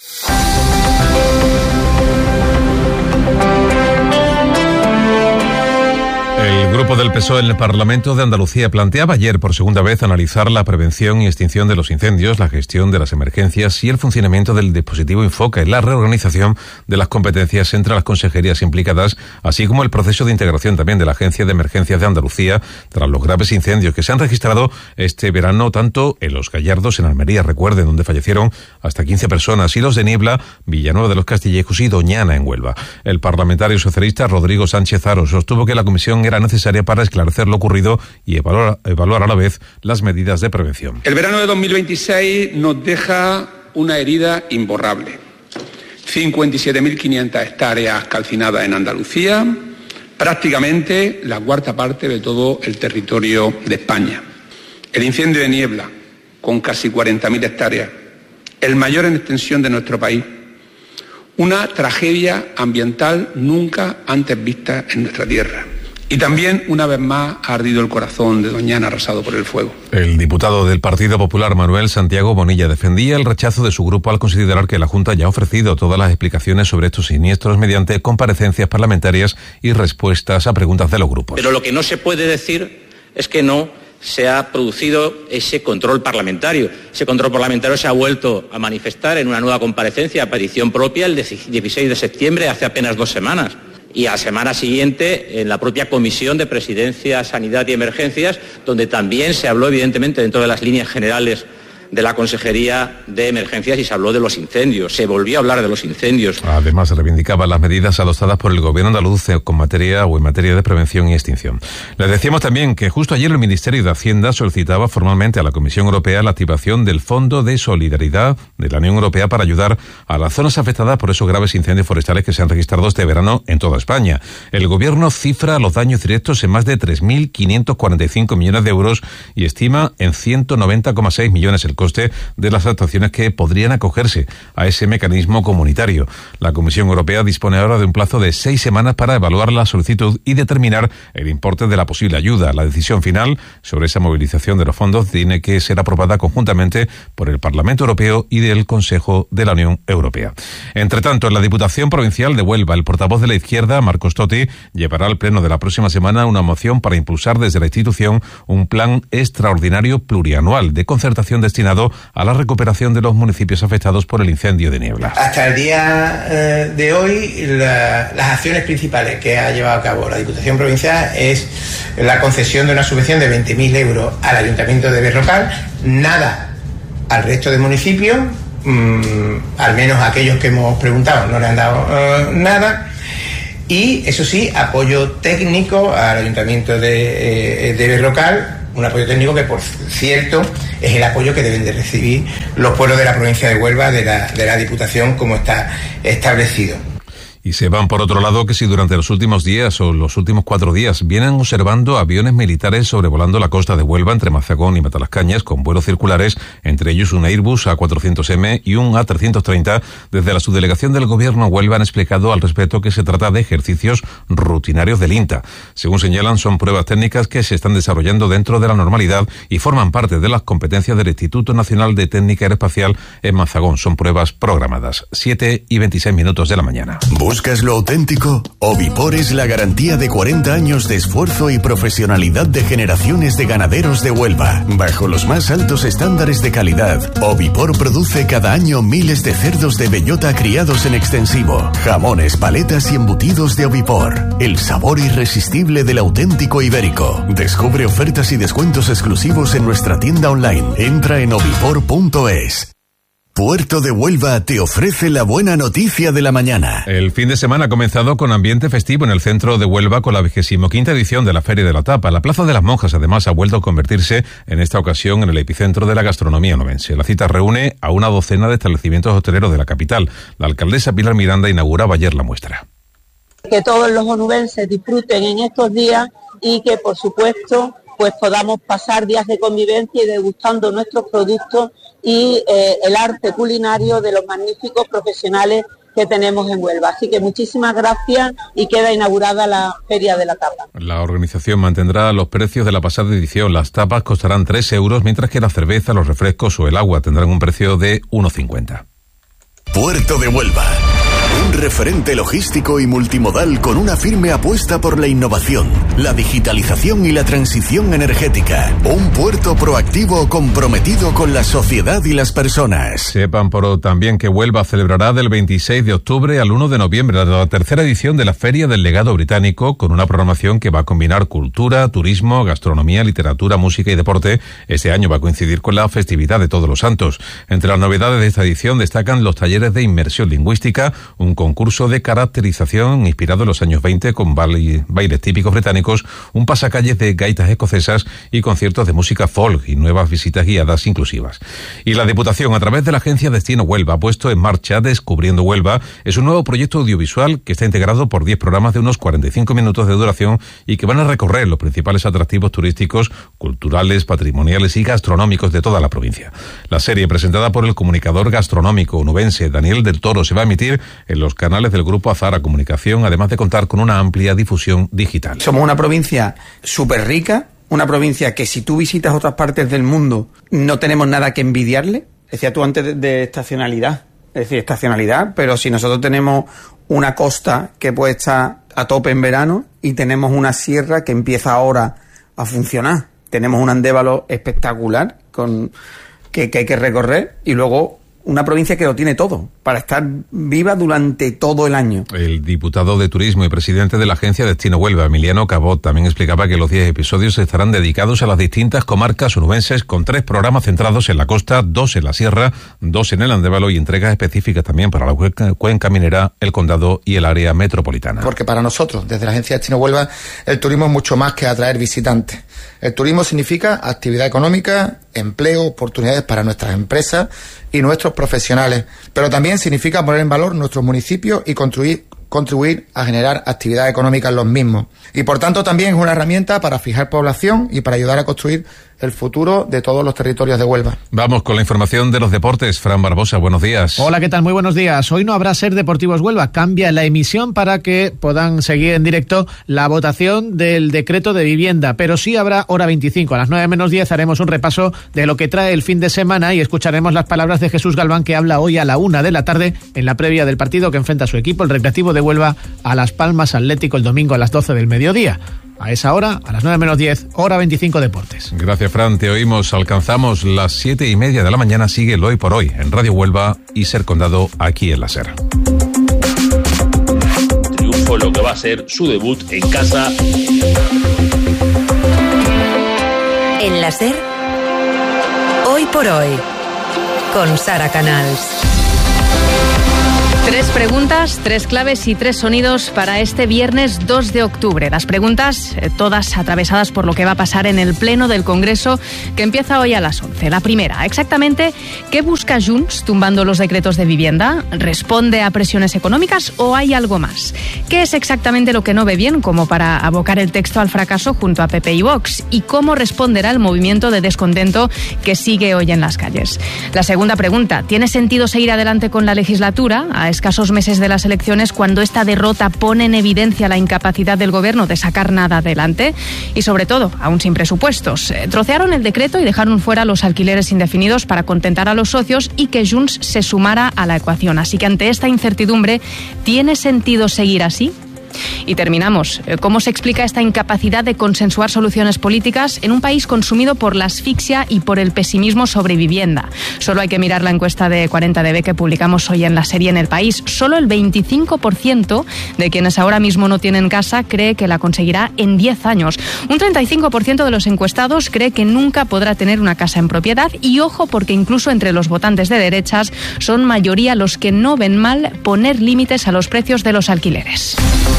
El grupo del P S O E en el Parlamento de Andalucía planteaba ayer por segunda vez analizar la prevención y extinción de los incendios, la gestión de las emergencias y el funcionamiento del dispositivo Infoca y la reorganización de las competencias entre las consejerías implicadas, así como el proceso de integración también de la Agencia de Emergencias de Andalucía tras los graves incendios que se han registrado este verano tanto en Los Gallardos, en Almería, recuerden, donde fallecieron hasta quince personas, y los de Niebla, Villanueva de los Castillejos y Doñana, en Huelva. El parlamentario socialista Rodrigo Sánchez Haro sostuvo que la comisión era necesaria para esclarecer lo ocurrido y evaluar, evaluar a la vez las medidas de prevención. El verano de dos mil veintiséis nos deja una herida imborrable. cincuenta y siete mil quinientas hectáreas calcinadas en Andalucía, prácticamente la cuarta parte de todo el territorio de España. El incendio de Niebla, con casi cuarenta mil hectáreas, el mayor en extensión de nuestro país. Una tragedia ambiental nunca antes vista en nuestra tierra. Y también, una vez más, ha ardido el corazón de Doñana arrasado por el fuego. El diputado del Partido Popular, Manuel Santiago Bonilla, defendía el rechazo de su grupo al considerar que la Junta ya ha ofrecido todas las explicaciones sobre estos siniestros mediante comparecencias parlamentarias y respuestas a preguntas de los grupos. Pero lo que no se puede decir es que no se ha producido ese control parlamentario. Ese control parlamentario se ha vuelto a manifestar en una nueva comparecencia a petición propia el dieciséis de septiembre, hace apenas dos semanas. Y a la semana siguiente en la propia Comisión de Presidencia, Sanidad y Emergencias, donde también se habló, evidentemente, dentro de las líneas generales de la Consejería de Emergencias, y se habló de los incendios, se volvió a hablar de los incendios. Además, se reivindicaban las medidas adoptadas por el Gobierno andaluz con materia o en materia de prevención y extinción. Les decíamos también que justo ayer el Ministerio de Hacienda solicitaba formalmente a la Comisión Europea la activación del Fondo de Solidaridad de la Unión Europea para ayudar a las zonas afectadas por esos graves incendios forestales que se han registrado este verano en toda España. El Gobierno cifra los daños directos en más de tres mil quinientos cuarenta y cinco millones de euros y estima en ciento noventa coma seis millones el coste de las actuaciones que podrían acogerse a ese mecanismo comunitario. La Comisión Europea dispone ahora de un plazo de seis semanas para evaluar la solicitud y determinar el importe de la posible ayuda. La decisión final sobre esa movilización de los fondos tiene que ser aprobada conjuntamente por el Parlamento Europeo y del Consejo de la Unión Europea. Entre tanto, en la Diputación Provincial de Huelva, el portavoz de la izquierda, Marcos Totti, llevará al pleno de la próxima semana una moción para impulsar desde la institución un plan extraordinario plurianual de concertación destinado a la recuperación de los municipios afectados por el incendio de Niebla. Hasta el día eh, de hoy, la, las acciones principales que ha llevado a cabo la Diputación Provincial es la concesión de una subvención de veinte mil euros al Ayuntamiento de Berrocal, nada al resto de municipios, mmm, al menos aquellos que hemos preguntado no le han dado uh, nada. Y, eso sí, apoyo técnico al Ayuntamiento de, de Berrocal, un apoyo técnico que, por cierto, es el apoyo que deben de recibir los pueblos de la provincia de Huelva, de la, de la Diputación, como está establecido. Y sepan, por otro lado, que si durante los últimos días o los últimos cuatro días vienen observando aviones militares sobrevolando la costa de Huelva entre Mazagón y Matalascañas con vuelos circulares, entre ellos un Airbus A cuatrocientos eme y un A trescientos treinta, desde la subdelegación del Gobierno Huelva han explicado al respecto que se trata de ejercicios rutinarios del INTA. Según señalan, son pruebas técnicas que se están desarrollando dentro de la normalidad y forman parte de las competencias del Instituto Nacional de Técnica Aeroespacial en Mazagón. Son pruebas programadas. siete y veintiséis minutos de la mañana. ¿Buscas lo auténtico? Ovipor es la garantía de cuarenta años de esfuerzo y profesionalidad de generaciones de ganaderos de Huelva. Bajo los más altos estándares de calidad, Ovipor produce cada año miles de cerdos de bellota criados en extensivo, jamones, paletas y embutidos de Ovipor. El sabor irresistible del auténtico ibérico. Descubre ofertas y descuentos exclusivos en nuestra tienda online. Entra en ovipor punto es. Puerto de Huelva te ofrece la buena noticia de la mañana. El fin de semana ha comenzado con ambiente festivo en el centro de Huelva con la vigésimoquinta edición de la Feria de la Tapa. La Plaza de las Monjas, además, ha vuelto a convertirse en esta ocasión en el epicentro de la gastronomía onubense. La cita reúne a una docena de establecimientos hoteleros de la capital. La alcaldesa Pilar Miranda inauguraba ayer la muestra. Que todos los onubenses disfruten en estos días y que, por supuesto, pues podamos pasar días de convivencia y degustando nuestros productos y eh, el arte culinario de los magníficos profesionales que tenemos en Huelva. Así que muchísimas gracias y queda inaugurada la Feria de la Tapa. La organización mantendrá los precios de la pasada edición. Las tapas costarán tres euros, mientras que la cerveza, los refrescos o el agua tendrán un precio de uno cincuenta. Puerto de Huelva. Un referente logístico y multimodal con una firme apuesta por la innovación, la digitalización y la transición energética. Un puerto proactivo comprometido con la sociedad y las personas. Sepan por también que Huelva celebrará del veintiséis de octubre al uno de noviembre la tercera edición de la Feria del Legado Británico, con una programación que va a combinar cultura, turismo, gastronomía, literatura, música y deporte. Este año va a coincidir con la festividad de Todos los Santos. Entre las novedades de esta edición destacan los talleres de inmersión lingüística, un concurso de caracterización inspirado en los años veinte con baile, bailes típicos británicos, un pasacalles de gaitas escocesas y conciertos de música folk y nuevas visitas guiadas inclusivas. Y la Diputación, a través de la agencia Destino Huelva, ha puesto en marcha Descubriendo Huelva. Es un nuevo proyecto audiovisual que está integrado por diez programas de unos cuarenta y cinco minutos de duración y que van a recorrer los principales atractivos turísticos, culturales, patrimoniales y gastronómicos de toda la provincia. La serie, presentada por el comunicador gastronómico onubense Daniel del Toro, se va a emitir en los canales del Grupo Azara Comunicación, además de contar con una amplia difusión digital. Somos una provincia súper rica, una provincia que si tú visitas otras partes del mundo no tenemos nada que envidiarle. Decía tú antes de, de estacionalidad, es decir, estacionalidad, pero si nosotros tenemos una costa que puede estar a tope en verano y tenemos una sierra que empieza ahora a funcionar, tenemos un andévalo espectacular con que, que hay que recorrer y luego una provincia que lo tiene todo, para estar viva durante todo el año. El diputado de Turismo y presidente de la agencia Destino Huelva, Emiliano Cabot, también explicaba que los diez episodios estarán dedicados a las distintas comarcas onubenses, con tres programas centrados en la costa, dos en la sierra, dos en el Andévalo y entregas específicas también para la cuenca, cuenca minera, el condado y el área metropolitana. Porque para nosotros, desde la agencia Destino Huelva, el turismo es mucho más que atraer visitantes. El turismo significa actividad económica, empleo, oportunidades para nuestras empresas y nuestros profesionales, pero también significa poner en valor nuestros municipios y construir, contribuir a generar actividad económica en los mismos. Y por tanto también es una herramienta para fijar población y para ayudar a construir el futuro de todos los territorios de Huelva. Vamos con la información de los deportes. Fran Barbosa, buenos días. Hola, ¿qué tal? Muy buenos días. Hoy no habrá Ser Deportivos Huelva. Cambia la emisión para que puedan seguir en directo la votación del decreto de vivienda, pero sí habrá hora veinticinco. A las nueve menos diez haremos un repaso de lo que trae el fin de semana y escucharemos las palabras de Jesús Galván, que habla hoy a la una de la tarde en la previa del partido que enfrenta a su equipo, el Recreativo de Huelva, a Las Palmas Atlético el domingo a las doce del mediodía. A esa hora, a las nueve menos diez, hora veinticinco Deportes. Gracias, Fran. Te oímos. Alcanzamos las siete y media de la mañana. Sigue el Hoy por Hoy en Radio Huelva y Ser Condado aquí en la Ser. Triunfo lo que va a ser su debut en casa. En la Ser, Hoy por Hoy, con Sara Canals. Tres preguntas, tres claves y tres sonidos para este viernes dos de octubre. Las preguntas, eh, todas atravesadas por lo que va a pasar en el Pleno del Congreso, que empieza hoy a las once. La primera, exactamente, ¿qué busca Junts tumbando los decretos de vivienda? ¿Responde a presiones económicas o hay algo más? ¿Qué es exactamente lo que no ve bien como para abocar el texto al fracaso junto a P P y Vox? ¿Y cómo responderá el movimiento de descontento que sigue hoy en las calles? La segunda pregunta, ¿tiene sentido seguir adelante con la legislatura a escasos meses de las elecciones cuando esta derrota pone en evidencia la incapacidad del gobierno de sacar nada adelante? Y sobre todo, aún sin presupuestos. Eh, trocearon el decreto y dejaron fuera los alquileres indefinidos para contentar a los socios y que Junts se sumara a la ecuación. Así que ante esta incertidumbre, ¿tiene sentido seguir así? Y terminamos. ¿Cómo se explica esta incapacidad de consensuar soluciones políticas en un país consumido por la asfixia y por el pesimismo sobre vivienda? Solo hay que mirar la encuesta de cuarenta D B que publicamos hoy en la serie En el País. Solo el veinticinco por ciento de quienes ahora mismo no tienen casa cree que la conseguirá en diez años. Un treinta y cinco por ciento de los encuestados cree que nunca podrá tener una casa en propiedad. Y ojo, porque incluso entre los votantes de derechas son mayoría los que no ven mal poner límites a los precios de los alquileres.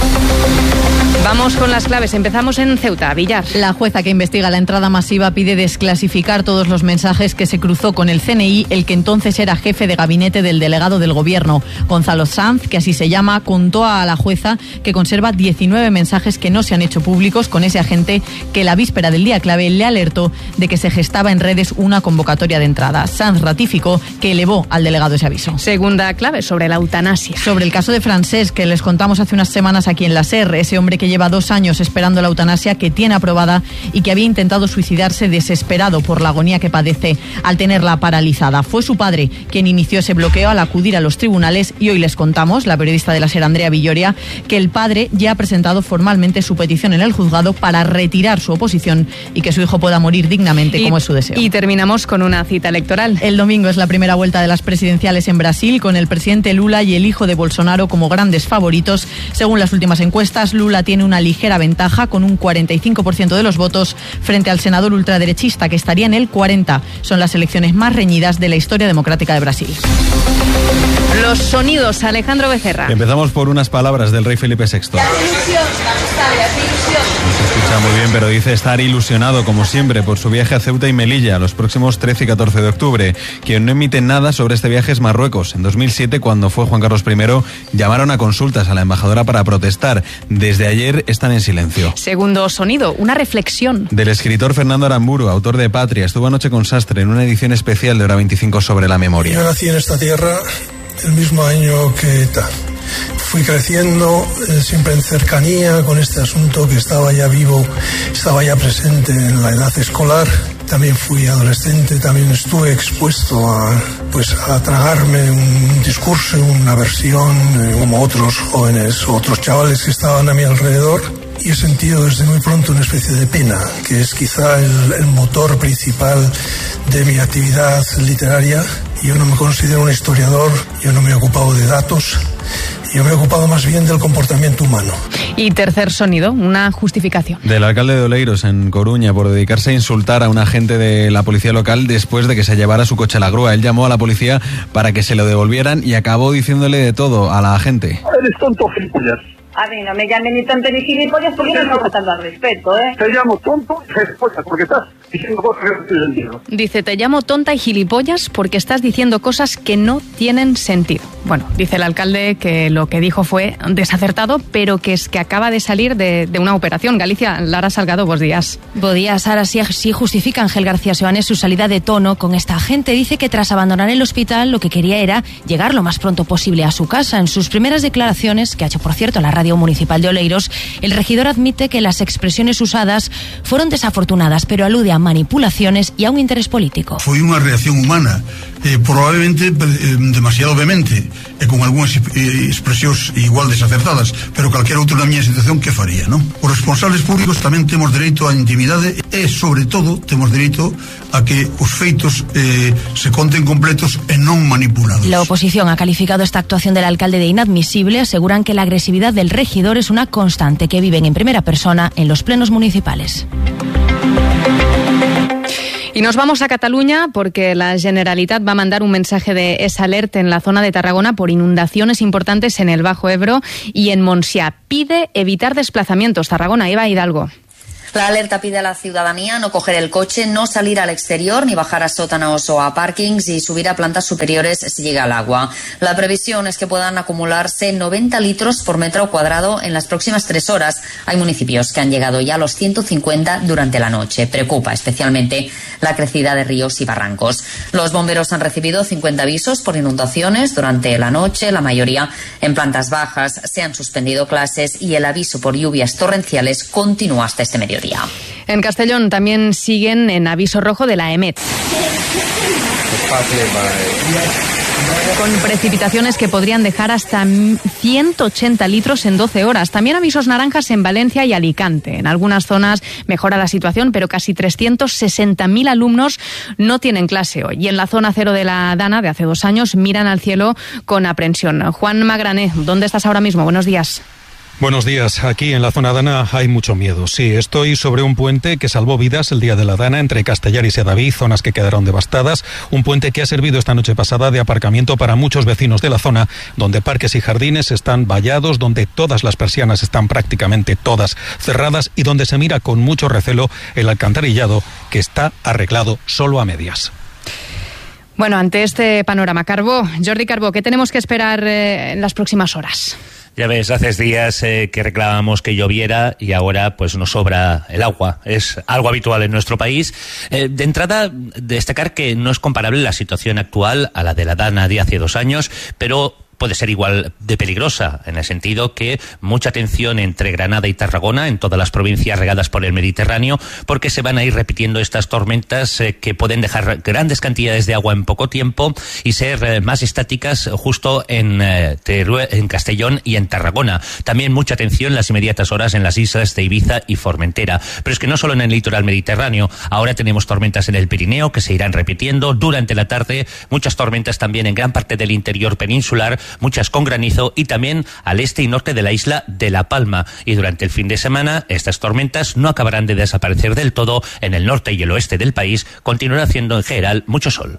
Vamos con las claves. Empezamos en Ceuta, Villar. La jueza que investiga la entrada masiva pide desclasificar todos los mensajes que se cruzó con el C N I, el que entonces era jefe de gabinete del delegado del gobierno. Gonzalo Sanz, que así se llama, contó a la jueza que conserva diecinueve mensajes que no se han hecho públicos con ese agente que la víspera del día clave le alertó de que se gestaba en redes una convocatoria de entrada. Sanz ratificó que elevó al delegado ese aviso. Segunda clave, sobre la eutanasia. Sobre el caso de Francesc, que les contamos hace unas semanas aquí en la SER, ese hombre que lleva dos años esperando la eutanasia, que tiene aprobada y que había intentado suicidarse desesperado por la agonía que padece al tenerla paralizada. Fue su padre quien inició ese bloqueo al acudir a los tribunales y hoy les contamos, la periodista de la SER, Andrea Villoria, que el padre ya ha presentado formalmente su petición en el juzgado para retirar su oposición y que su hijo pueda morir dignamente, y, como es su deseo. Y terminamos con una cita electoral. El domingo es la primera vuelta de las presidenciales en Brasil, con el presidente Lula y el hijo de Bolsonaro como grandes favoritos. Según las últimas encuestas, Lula tiene una ligera ventaja con un cuarenta y cinco por ciento de los votos frente al senador ultraderechista, que estaría en el cuarenta por ciento. Son las elecciones más reñidas de la historia democrática de Brasil. Los sonidos, Alejandro Becerra. Empezamos por unas palabras del rey Felipe sexto. La ilusión, No se escucha muy bien, pero dice estar ilusionado, como siempre, por su viaje a Ceuta y Melilla los próximos trece y catorce de octubre. Quien no emite nada sobre este viaje es Marruecos. En dos mil siete, cuando fue Juan Carlos primero, llamaron a consultas a la embajadora para protestar. Desde ayer están en silencio. Segundo sonido, una reflexión. Del escritor Fernando Aramburu, autor de Patria. Estuvo anoche con Sastre en una edición especial de Hora veinticinco sobre la memoria. Yo nací en esta tierra el mismo año que ETA. Fui creciendo eh, siempre en cercanía con este asunto que estaba ya vivo, estaba ya presente en la edad escolar. También fui adolescente, también estuve expuesto a, pues, a tragarme un discurso, una versión, eh, como otros jóvenes, otros chavales que estaban a mi alrededor. Y he sentido desde muy pronto una especie de pena, que es quizá el, el motor principal de mi actividad literaria. Yo no me considero un historiador, yo no me he ocupado de datos, yo me he ocupado más bien del comportamiento humano. Y tercer sonido, una justificación. Del alcalde de Oleiros, en Coruña, por dedicarse a insultar a un agente de la policía local después de que se llevara su coche a la grúa. Él llamó a la policía para que se lo devolvieran y acabó diciéndole de todo a la agente. Eres tonto, gilipollas. A mí no me llamen ni tonto ni gilipollas porque no me está faltando al respeto, ¿eh? Te llamo tonto y gilipollas porque estás diciendo cosas que no tienen sentido. Dice, te llamo tonta y gilipollas porque estás diciendo cosas que no tienen sentido. Bueno, dice el alcalde que lo que dijo fue desacertado, pero que es que acaba de salir de, de una operación. Galicia, Lara Salgado, buenos días. Buenos días. Ahora sí, sí justifica Ángel García Seoane su salida de tono con esta gente. Dice que tras abandonar el hospital lo que quería era llegar lo más pronto posible a su casa. En sus primeras declaraciones, que ha hecho por cierto a la radio municipal de Oleiros, el regidor admite que las expresiones usadas fueron desafortunadas, pero alude a manipulaciones y a un interés político. Foi unha reacción humana, eh, probablemente eh, demasiado vehemente, e con algunhas eh, expresións igual desacertadas, pero calquera outro na miña situación que faría, non? Os responsables públicos tamén temos dereito á intimidade e, sobre todo, temos dereito a que os feitos eh, se conten completos e non manipulados. La oposición ha calificado esta actuación del alcalde de inadmisible. Aseguran que la agresividad del regidor es una constante que viven en primera persona en los plenos municipales. Y nos vamos a Cataluña porque la Generalitat va a mandar un mensaje de esa alerta en la zona de Tarragona por inundaciones importantes en el Bajo Ebro y en Montsià. Pide evitar desplazamientos. Tarragona, Eva Hidalgo. La alerta pide a la ciudadanía no coger el coche, no salir al exterior, ni bajar a sótanos o a parkings y subir a plantas superiores si llega el agua. La previsión es que puedan acumularse noventa litros por metro cuadrado en las próximas tres horas. Hay municipios que han llegado ya a los ciento cincuenta durante la noche. Preocupa especialmente la crecida de ríos y barrancos. Los bomberos han recibido cincuenta avisos por inundaciones durante la noche, la mayoría en plantas bajas. Se han suspendido clases y el aviso por lluvias torrenciales continúa hasta este mediodía. En Castellón también siguen en aviso rojo de la EMET, con precipitaciones que podrían dejar hasta ciento ochenta litros en doce horas. También avisos naranjas en Valencia y Alicante. En algunas zonas mejora la situación, pero casi trescientos sesenta mil alumnos no tienen clase hoy. Y en la zona cero de la Dana, de hace dos años, miran al cielo con aprensión. Juan Magrané, ¿dónde estás ahora mismo? Buenos días. Buenos días. Aquí en la zona Dana hay mucho miedo. Sí, estoy sobre un puente que salvó vidas el día de la Dana entre Castellar y Sedaví, zonas que quedaron devastadas. Un puente que ha servido esta noche pasada de aparcamiento para muchos vecinos de la zona, donde parques y jardines están vallados, donde todas las persianas están prácticamente todas cerradas y donde se mira con mucho recelo el alcantarillado que está arreglado solo a medias. Bueno, ante este panorama, Carbó, Jordi Carbó, ¿qué tenemos que esperar eh, en las próximas horas? Ya ves, hace días eh, que reclamábamos que lloviera y ahora pues nos sobra el agua. Es algo habitual en nuestro país. Eh, de entrada, destacar que no es comparable la situación actual a la de la Dana de hace dos años, pero puede ser igual de peligrosa, en el sentido que mucha atención entre Granada y Tarragona, en todas las provincias regadas por el Mediterráneo, porque se van a ir repitiendo estas tormentas eh, que pueden dejar grandes cantidades de agua en poco tiempo y ser eh, más estáticas justo en, eh, Teruel, en Castellón y en Tarragona. También mucha atención en las inmediatas horas en las islas de Ibiza y Formentera. Pero es que no solo en el litoral mediterráneo, ahora tenemos tormentas en el Pirineo que se irán repitiendo durante la tarde, muchas tormentas también en gran parte del interior peninsular, muchas con granizo y también al este y norte de la isla de La Palma. Y durante el fin de semana estas tormentas no acabarán de desaparecer del todo. En el norte y el oeste del país continuará haciendo en general mucho sol.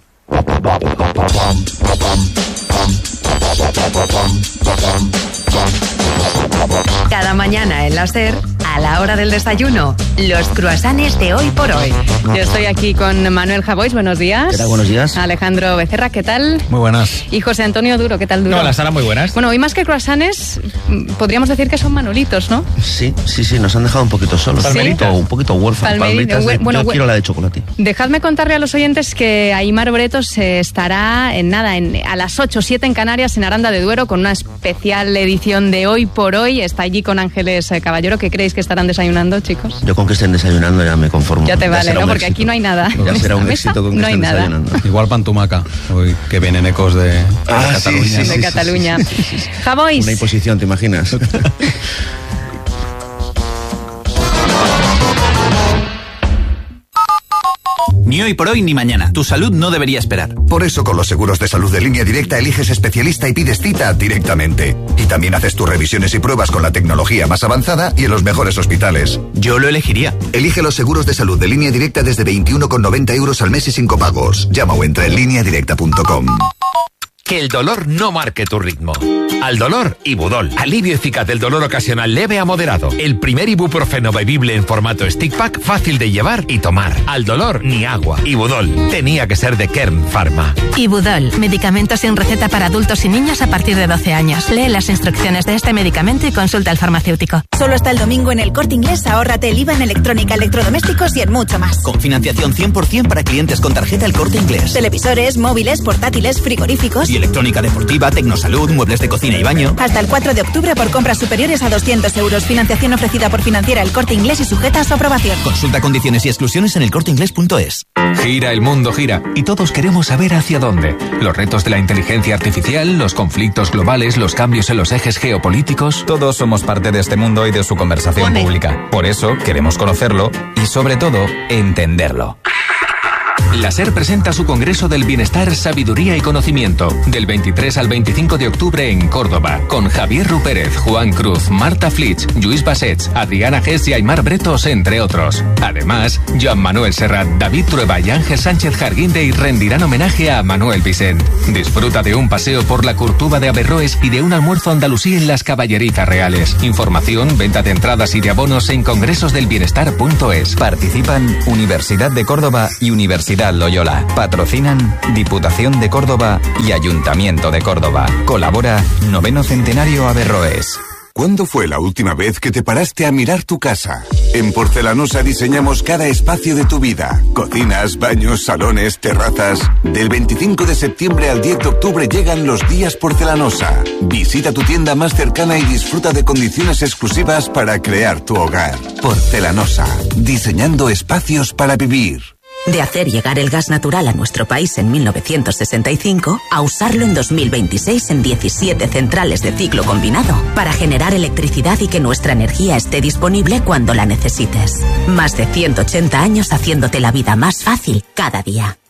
Cada mañana en la SER, a la hora del desayuno, los croissants de hoy por hoy. Yo estoy aquí con Manuel Javois, buenos días. ¿Qué tal? Buenos días. Alejandro Becerra, ¿qué tal? Muy buenas. Y José Antonio Duro, ¿qué tal, Duro? Hola, Sara, muy buenas. Bueno, hoy más que croissants, podríamos decir que son manolitos, ¿no? Sí, sí, sí, nos han dejado un poquito solos. ¿Palmerita? Un poquito huérfanos. Palmerita, Palmeritas. bueno, Yo quiero la de chocolate. Dejadme contarle a los oyentes que Aimar Bretos estará en nada, en, a las ocho o siete en Canarias, en Aranda de Duero, con una especial edición de Hoy por Hoy. Está allí con Ángeles Caballero. ¿Qué creéis que estarán desayunando, chicos? Yo con que estén desayunando ya me conformo. Ya te vale, ya ¿no? Porque éxito. Aquí no hay nada. Ya será un éxito con que no hay estén nada. desayunando. Igual pantumaca, hoy que vienen ecos de, de ah, Cataluña. Sí, sí, de sí, Cataluña. Sí, sí, sí, sí. Javois. Una imposición, ¿te imaginas? Ni hoy por hoy ni mañana. Tu salud no debería esperar. Por eso con los seguros de salud de Línea Directa eliges especialista y pides cita directamente. Y también haces tus revisiones y pruebas con la tecnología más avanzada y en los mejores hospitales. Yo lo elegiría. Elige los seguros de salud de Línea Directa desde veintiuno con noventa euros al mes y sin copagos. Llama o entra en línea directa punto com. Que el dolor no marque tu ritmo. Al dolor, Ibudol. Alivio eficaz del dolor ocasional leve a moderado. El primer ibuprofeno bebible en formato stick pack, fácil de llevar y tomar. Al dolor, ni agua. Ibudol. Tenía que ser de Kern Pharma. Ibudol, medicamento sin receta para adultos y niños a partir de doce años. Lee las instrucciones de este medicamento y consulta al farmacéutico. Solo hasta el domingo en El Corte Inglés, ahórrate el I V A en electrónica, electrodomésticos y en mucho más. Con financiación cien por ciento para clientes con tarjeta El Corte Inglés. Televisores, móviles, portátiles, frigoríficos. Y electrónica deportiva, tecnosalud, muebles de cocina y baño. Hasta el cuatro de octubre por compras superiores a doscientos euros. Financiación ofrecida por Financiera El Corte Inglés y sujeta a su aprobación. Consulta condiciones y exclusiones en elcorteinglés punto es. Gira, el mundo gira. Y todos queremos saber hacia dónde. Los retos de la inteligencia artificial, los conflictos globales, los cambios en los ejes geopolíticos. Todos somos parte de este mundo y de su conversación Pone. pública. Por eso queremos conocerlo y, sobre todo, entenderlo. La SER presenta su Congreso del Bienestar, Sabiduría y Conocimiento, del veintitrés al veinticinco de octubre en Córdoba, con Javier Rupérez, Juan Cruz, Marta Flitsch, Lluís Bassets, Adriana Gess y Aymar Bretos, entre otros. Además, Joan Manuel Serrat, David Trueba y Ángel Sánchez Jarguindey rendirán homenaje a Manuel Vicent. Disfruta de un paseo por la Curtuba de Averroes y de un almuerzo andalusí en las Caballerizas Reales. Información, venta de entradas y de abonos en congresos del bienestar punto es. Participan Universidad de Córdoba y Universidad Loyola. Patrocinan Diputación de Córdoba y Ayuntamiento de Córdoba. Colabora Noveno Centenario Averroes. ¿Cuándo fue la última vez que te paraste a mirar tu casa? En Porcelanosa diseñamos cada espacio de tu vida. Cocinas, baños, salones, terrazas. Del veinticinco de septiembre al diez de octubre llegan los días Porcelanosa. Visita tu tienda más cercana y disfruta de condiciones exclusivas para crear tu hogar. Porcelanosa. Diseñando espacios para vivir. De hacer llegar el gas natural a nuestro país en mil novecientos sesenta y cinco a usarlo en dos mil veintiséis en diecisiete centrales de ciclo combinado para generar electricidad y que nuestra energía esté disponible cuando la necesites. Más de ciento ochenta años haciéndote la vida más fácil cada día.